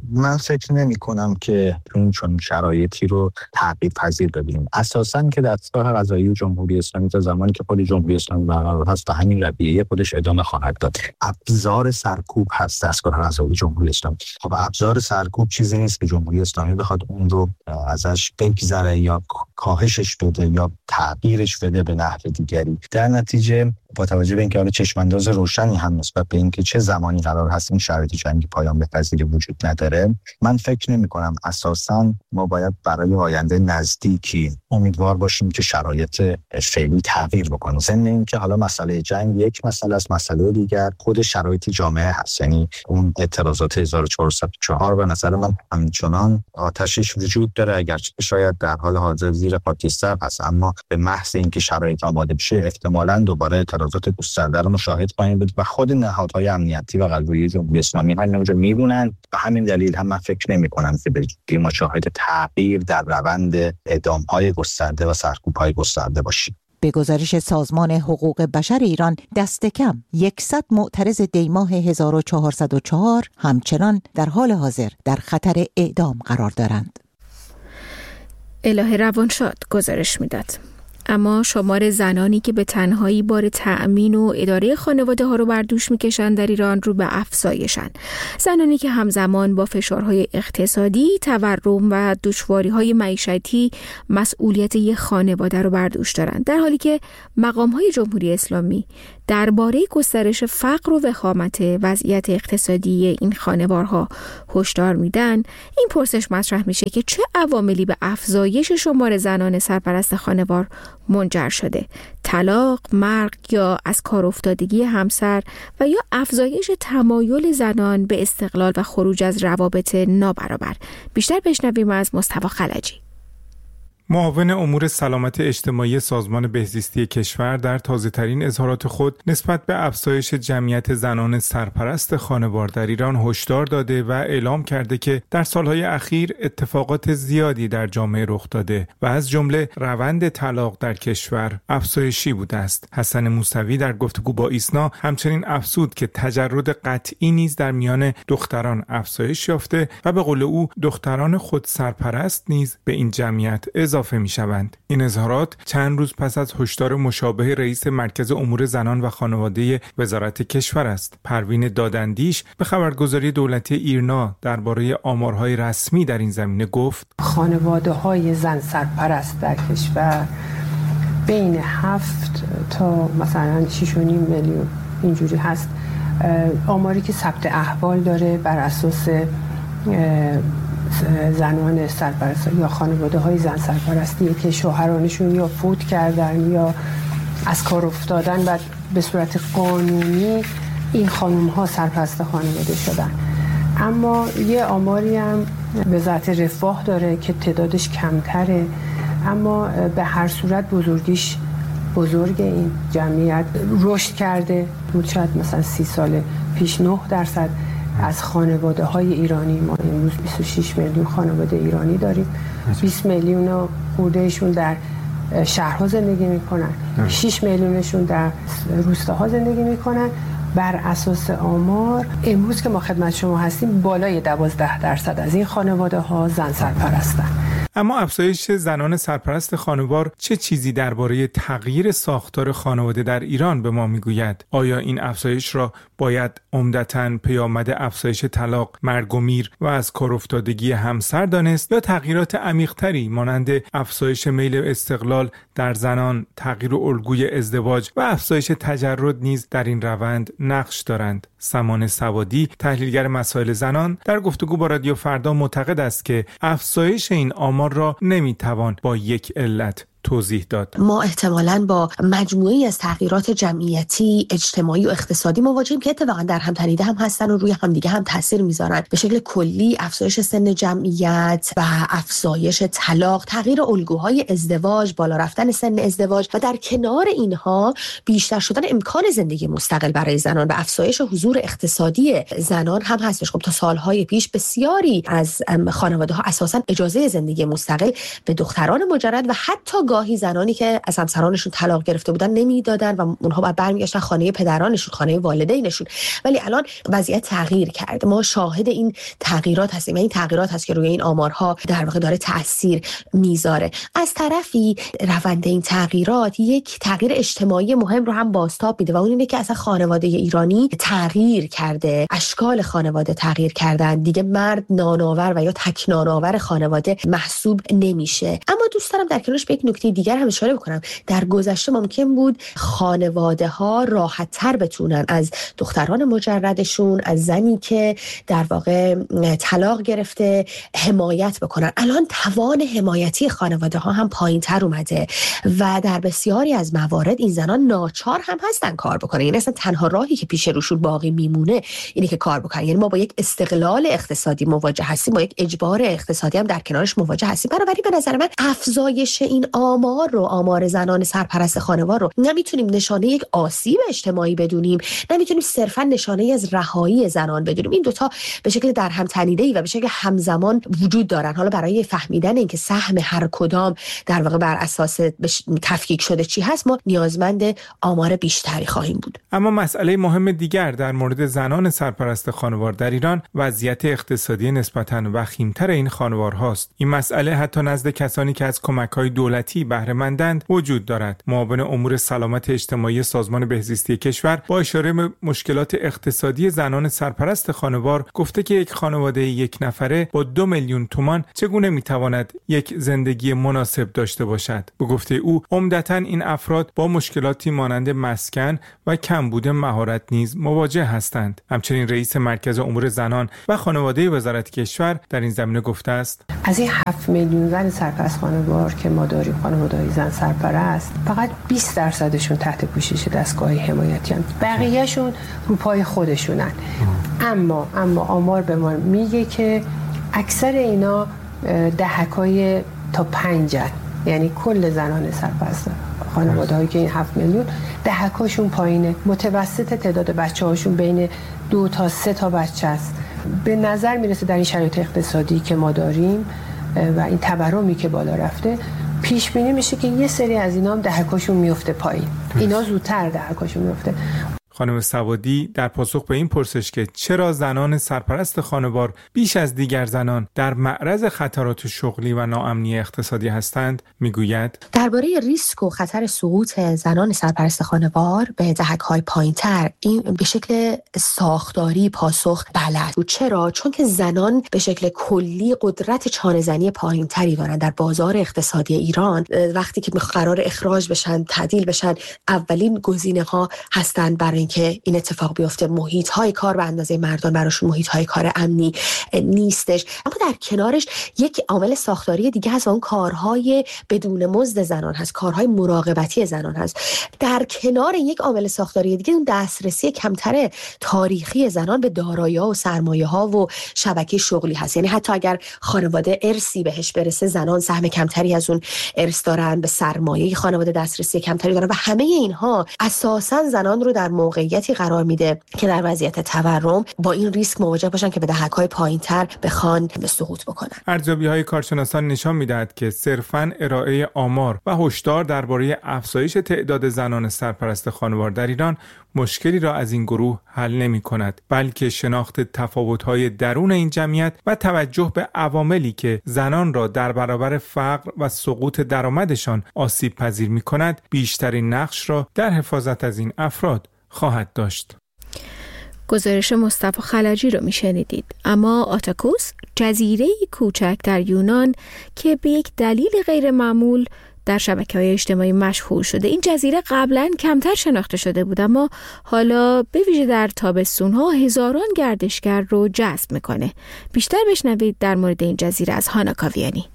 من فکر نمی کنم که اون چون شرایطی رو تغییر پذیر ببینیم. اساساً که دستگاه قضایی جمهوری اسلامی تا زمانی که خود جمهوری اسلامی برقرار هست و همین رویه خودش ادامه خواهد داد. ابزار سرکوب هست دستگاه قضایی جمهوری اسلامی. خب ابزار سرکوب چیزی نیست که جمهوری اسلامی بخواد اون رو ازش بگذره یا کاهشش بده یا تغییرش بده به نحو دیگری. در نتیجه با توجه به اینکه حالا چشمانداز روشنی هم نسبت به اینکه چه زمانی قرار هست این شرایط جنگی پایان بپذیره وجود نداره، من فکر نمی کنم اساساً ما باید برای آینده نزدیکی امیدوار باشیم که شرایط فعلی تغییر بکنه. ضمن اینکه حالا مسئله جنگ یک مسئله است، مسئله دیگر خود شرایط جامعه هست. یعنی اون اعتراضات هزار و چهارصد و چهار به نظر من همچنان آتشش وجود داره، اگرچه شاید در حال حاضر زیر خاکستر هست، اما به محض اینکه شرایط آماده بشه احتمالاً دوباره اعتراضات گسترده رو مشاهده خواهیم بود و خود نهادهای امنیتی و قضایی جمهوری اسلامی هم اونجا میبونن. به همین دلیل هم من فکر نمی کنم که به مشاهده تغییر در روند اعدام‌های گسترده و سرکوب‌های گسترده باشیم. به گزارش سازمان حقوق بشر ایران دست کم صد معترض دیماه هزار و چهارصد و چهار همچنان در حال حاضر در خطر اعدام قرار دارند. الهه روانشاد گزارش میداد. اما شمار زنانی که به تنهایی بار تأمین و اداره خانواده ها رو بر دوش میکشن در ایران رو به افزایشن. زنانی که همزمان با فشارهای اقتصادی، تورم و دشواری‌های معیشتی مسئولیت یک خانواده رو بر دوش دارن، در حالی که مقام‌های جمهوری اسلامی درباره گسترش فقر و وخامت وضعیت اقتصادی این خانوارها هشدار میدن. این پرسش مطرح میشه که چه عواملی به افزایش شمار زنان سرپرست خانوار منجر شده؟ طلاق، مرگ یا از کار افتادگی همسر و یا افزایش تمایل زنان به استقلال و خروج از روابط نابرابر؟ بیشتر بشنویم از مصطفی خلجی. معاون امور سلامت اجتماعی سازمان بهزیستی کشور در تازه‌ترین اظهارات خود نسبت به افزایش جمعیت زنان سرپرست خانوار در ایران هشدار داده و اعلام کرده که در سالهای اخیر اتفاقات زیادی در جامعه رخ داده و از جمله روند طلاق در کشور افزایشی بوده است. حسن موسوی در گفتگو با ایسنا همچنین افزود که تجرد قطعی نیز در میان دختران افزایش یافته و به قول او دختران خود سرپرست نیز به این جمعیت اضافه می شوند. این اظهارات چند روز پس از هشدار مشابه رئیس مرکز امور زنان و خانواده وزارت کشور است. پروین دادندیش به خبرگزاری دولتی ایرنا درباره آمارهای رسمی در این زمینه گفت: خانواده‌های زن سرپرست در کشور بین هفت تا مثلا شش و نیم میلیون اینجوری هست. آماری که ثبت احوال داره بر اساس زنان سرپرست یا خانواده های زن سرپرستی که شوهرانشون یا فوت کردن یا از کار افتادن و به صورت قانونی این خانم ها سرپرست خانواده شدن. اما یه آماری هم وزارت رفاه داره که تعدادش کمتره، اما به هر صورت بزرگیش بزرگ این جمعیت رشد کرده. بود شاید مثلا سی سال پیش نه درصد از خانواده های ایرانی، ما امروز بیست و شش میلیون خانواده ایرانی داریم. بیست میلیون خوردهشون در شهرها زندگی میکنن، شش میلیونشون در روستاها زندگی میکنن. بر اساس آمار امروز که ما خدمت شما هستیم بالای دوازده درصد از این خانواده ها زن سرپرستن. اما افزایش زنان سرپرست خانوار چه چیزی درباره تغییر ساختار خانواده در ایران به ما میگوید؟ آیا این افزایش را باید عمدتاً پیامد افزایش طلاق، مرگ و میر و از کار افتادگی همسر دانست یا تغییرات عمیق‌تری مانند افزایش میل استقلال در زنان، تغییر الگوی ازدواج و افزایش تجرد نیز در این روند نقش دارند؟ سمان سوادی، تحلیلگر مسائل زنان، در گفتگو با رادیو فردا معتقد است که افزایش این آمار را نمیتوان با یک علت توضیح داد. ما احتمالاً با مجموعه‌ای از تغییرات جمعیتی، اجتماعی و اقتصادی مواجهیم که اتفاقاً در هم تنیده هم هستن و روی همدیگه هم تاثیر میذارن. به شکل کلی افزایش سن جمعیت و افزایش طلاق، تغییر الگوهای ازدواج، بالا رفتن سن ازدواج و در کنار اینها بیشتر شدن امکان زندگی مستقل برای زنان و افزایش حضور اقتصادی زنان هم هستش. خب تا سالهای پیش بسیاری از خانواده‌ها اساساً اجازه زندگی مستقل به دختران مجرد و حتی گاهی زنانی که از همسرانشون طلاق گرفته بودن نمیدادن و اونها بعد برمیگشتن خانه پدرانشون، خانه والدینشون. ولی الان وضعیت تغییر کرده، ما شاهد این تغییرات هستیم و این تغییرات هست که روی این آمارها در واقع داره تاثیر میذاره. از طرفی روند این تغییرات یک تغییر اجتماعی مهم رو هم بازتاب میده و اون اینه که اصلا خانواده ایرانی تغییر کرده، اشکال خانواده تغییر کردن، دیگه مرد نانآور و یا تک نانآور خانواده محسوب نمیشه. اما دوست دارم در کنارش به یک نکته دیگر هم اشاره بکنم. در گذشته ممکن بود خانواده ها راحت تر بتونن از دختران مجردشون، از زنی که در واقع طلاق گرفته حمایت بکنن. الان توان حمایتی خانواده ها هم پایین تر اومده و در بسیاری از موارد این زنان ناچار هم هستن کار بکنن. یعنی اصلا تنها راهی که پیش روشون باقی میمونه اینه که کار بکنن. یعنی ما با یک استقلال اقتصادی مواجه هستیم، با یک اجبار اقتصادی هم در کنارش مواجه هستیم. بنابراین به نظر من افزایش این آمار رو، آمار زنان سرپرست خانوار رو نمیتونیم نشانه یک آسیب اجتماعی بدونیم، نمیتونیم صرفا نشانه از رهایی زنان بدونیم. این دوتا به شکل در هم تنیده‌ای و به شکل همزمان وجود دارن. حالا برای فهمیدن اینکه سهم هر کدام در واقع بر اساس تفکیک شده چی هست، ما نیازمند آمار بیشتری خواهیم بود. اما مسئله مهم دیگر در مورد زنان سرپرست خانوار در ایران وضعیت اقتصادی نسبتاً وخیم‌تر این خانوارهاست. این مسئله حتی نزد کسانی که از کمک‌های دولتی بهره مندند وجود دارد. معاون امور سلامت اجتماعی سازمان بهزیستی کشور با اشاره به مشکلات اقتصادی زنان سرپرست خانوار گفته که یک خانواده یک نفره با دو میلیون تومان چگونه میتواند یک زندگی مناسب داشته باشد. به گفته او عمدتاً این افراد با مشکلاتی مانند مسکن و کمبود مهارت نیز مواجه هستند. همچنین رئیس مرکز امور زنان و خانواده وزارت کشور در این زمینه گفته است: از این هفت میلیون زن سرپرست خانوار که ما داریم، خانواده‌های زن سرپرست، فقط بیست درصدشون تحت پوشش دستگاه حمایتی هستند. بقیه‌شون رو پای خودشونن. اما اما آمار به ما میگه که اکثر اینا دهکای تا پنجن. یعنی کل زنان سرپرست خانواده‌هایی که این هفت میلیون دهکاشون پایینه. متوسط تعداد بچه‌هاشون بین دو تا سه تا بچه است. به نظر میرسه در این شرایط اقتصادی که ما داریم و این تورمی که بالا رفته، پیش بینی میشه که یه سری از اینا هم دهکاشون میفته پایین. اینا زودتر دهکاشون میفته. خانم سوادی در پاسخ به این پرسش که چرا زنان سرپرست خانوار بیش از دیگر زنان در معرض خطرات شغلی و ناامنی اقتصادی هستند میگوید: درباره ریسک و خطر سقوط زنان سرپرست خانوار به دهک‌های پایین‌تر این به شکل ساختاری پاسخ بلد بود. چرا؟ چون که زنان به شکل کلی قدرت چانه‌زنی پایین‌تری دارند در بازار اقتصادی ایران. وقتی که قرار اخراج بشن، تعدیل بشن، اولین گزینه‌ها هستند برای که این اتفاق بیفته. محیط های کار به اندازه مردان براشون محیط های کار امنی نیستش. اما در کنارش یک عامل ساختاری دیگه هست و اون کارهای بدون مزد زنان هست، کارهای مراقبتی زنان هست. در کنار یک عامل ساختاری دیگه اون دسترسی کمتر تاریخی زنان به دارایی‌ها و سرمایه‌ها و شبکه شغلی هست. یعنی حتی اگر خانواده ارثی بهش برسه، زنان سهم کمتری از اون ارث دارن، به سرمایه خانواده دسترسی کمتری دارن و همه اینها اساساً زنان رو در موقعیتی قرار میده که در وضعیت تورم با این ریسک مواجه باشن که به دهک‌های پایین‌تر بخوان سقوط بکنن. ارزیابی‌های کارشناسان نشان می‌دهد که صرفاً ارائه آمار و هشدار درباره افزایش تعداد زنان سرپرست خانوار در ایران مشکلی را از این گروه حل نمی‌کند، بلکه شناخت تفاوت‌های درون این جمعیت و توجه به عواملی که زنان را در برابر فقر و سقوط درآمدشان آسیب پذیر می‌کند بیشترین نقش را در حفاظت از این افراد خواهد داشت. گزارش مصطفی خلجی رو میشنیدید. اما آتاکوس، جزیره‌ای کوچک در یونان که به یک دلیل غیر معمول در شبکه‌های اجتماعی مشهور شده. این جزیره قبلا کمتر شناخته شده بود، اما حالا به ویژه در تابستون‌ها هزاران گردشگر رو جذب میکنه. بیشتر بشنوید در مورد این جزیره از هانا کاویانی.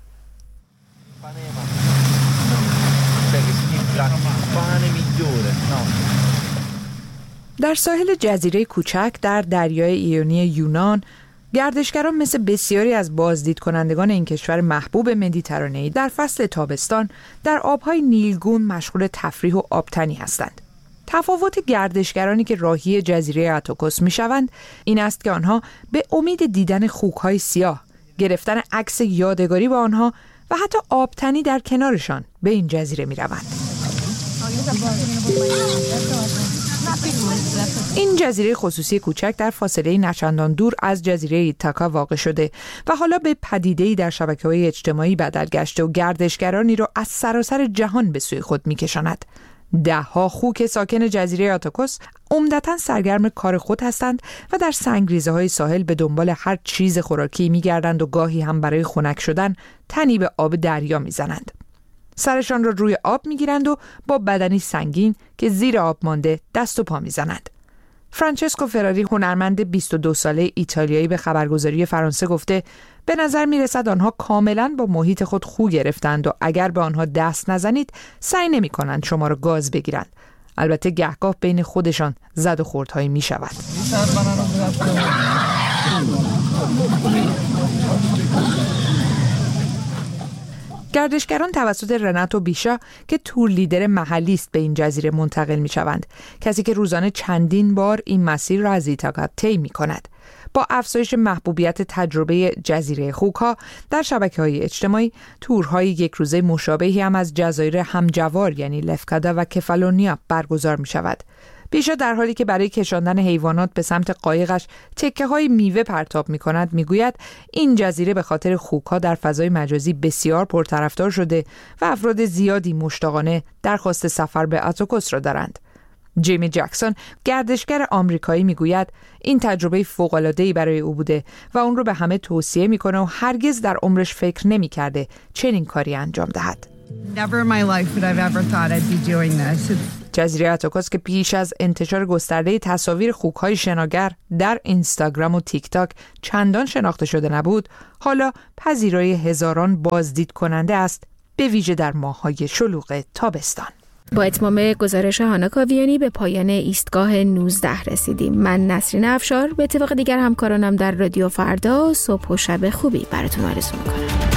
در ساحل جزیره کوچک در دریای ایونی یونان، گردشگران مثل بسیاری از بازدید کنندگان این کشور محبوب مدیترانه‌ای در فصل تابستان در آبهای نیلگون مشغول تفریح و آبتنی هستند. تفاوت گردشگرانی که راهی جزیره آتاکوس میشوند این است که آنها به امید دیدن خوک‌های سیاه، گرفتن عکس یادگاری با آنها و حتی آبتنی در کنارشان به این جزیره می روند. این جزیره خصوصی کوچک در فاصله نچندان دور از جزیره ایتاکا واقع شده و حالا به پدیده‌ای در شبکه‌های اجتماعی بدل گشته و گردشگرانی را از سراسر جهان به سوی خود می‌کشاند. ده‌ها خوک ساکن جزیره آتاکوس عمدتاً سرگرم کار خود هستند و در سنگریزه‌های ساحل به دنبال هر چیز خوراکی می‌گردند و گاهی هم برای خنک شدن تنی به آب دریا می‌زنند. سرشان را روی آب می‌گیرند و با بدنی سنگین که زیر آب مانده دست و پا می‌زنند. فرانچسکو فراری، هنرمند بیست و دو ساله ایتالیایی، به خبرگزاری فرانسه گفته به نظر می‌رسد آنها کاملاً با محیط خود خو گرفتند و اگر به آنها دست نزنید سعی نمی‌کنند شما را گاز بگیرند. البته گهگاه بین خودشان زد و خوردهایی می‌شود. گردشگران توسط رناتو بیشا که تور لیدر محلی است به این جزیره منتقل می شوند، کسی که روزانه چندین بار این مسیر را از ایتاکا طی می کند. با افزایش محبوبیت تجربه جزیره خوک‌ها در شبکه‌های اجتماعی، تورهای یک روزه مشابهی هم از جزایر همجوار یعنی لفکادا و کفالونیا برگزار می شود. بیشا در حالی که برای کشاندن حیوانات به سمت قایقش تکه های میوه پرتاب می کند می گوید این جزیره به خاطر خوک‌ها در فضای مجازی بسیار پرطرفدار شده و افراد زیادی مشتاقانه درخواست سفر به آتاکوس را دارند. جیمی جکسون، گردشگر آمریکایی، می گوید این تجربه فوق‌العاده‌ای برای او بوده و اون رو به همه توصیه می کنه و هرگز در عمرش فکر نمی کرده چنین کاری انجام دهد. Never in my life would I've ever thought I'd be doing this. جزیره آتاکوس که پیش از انتشار گسترده تصاویر خوک‌های شناگر در اینستاگرام و تیک تاک چندان شناخته شده نبود، حالا پذیرای هزاران بازدید کننده است، به ویژه در ماه‌های شلوغ تابستان. با اتمام گزارش هانا کاویانی به پایان ایستگاه نوزده رسیدیم. من نسرین افشار به اتفاق دیگر همکارانم در رادیو فردا صبح و شب خوبی براتون آرزو می‌کنم.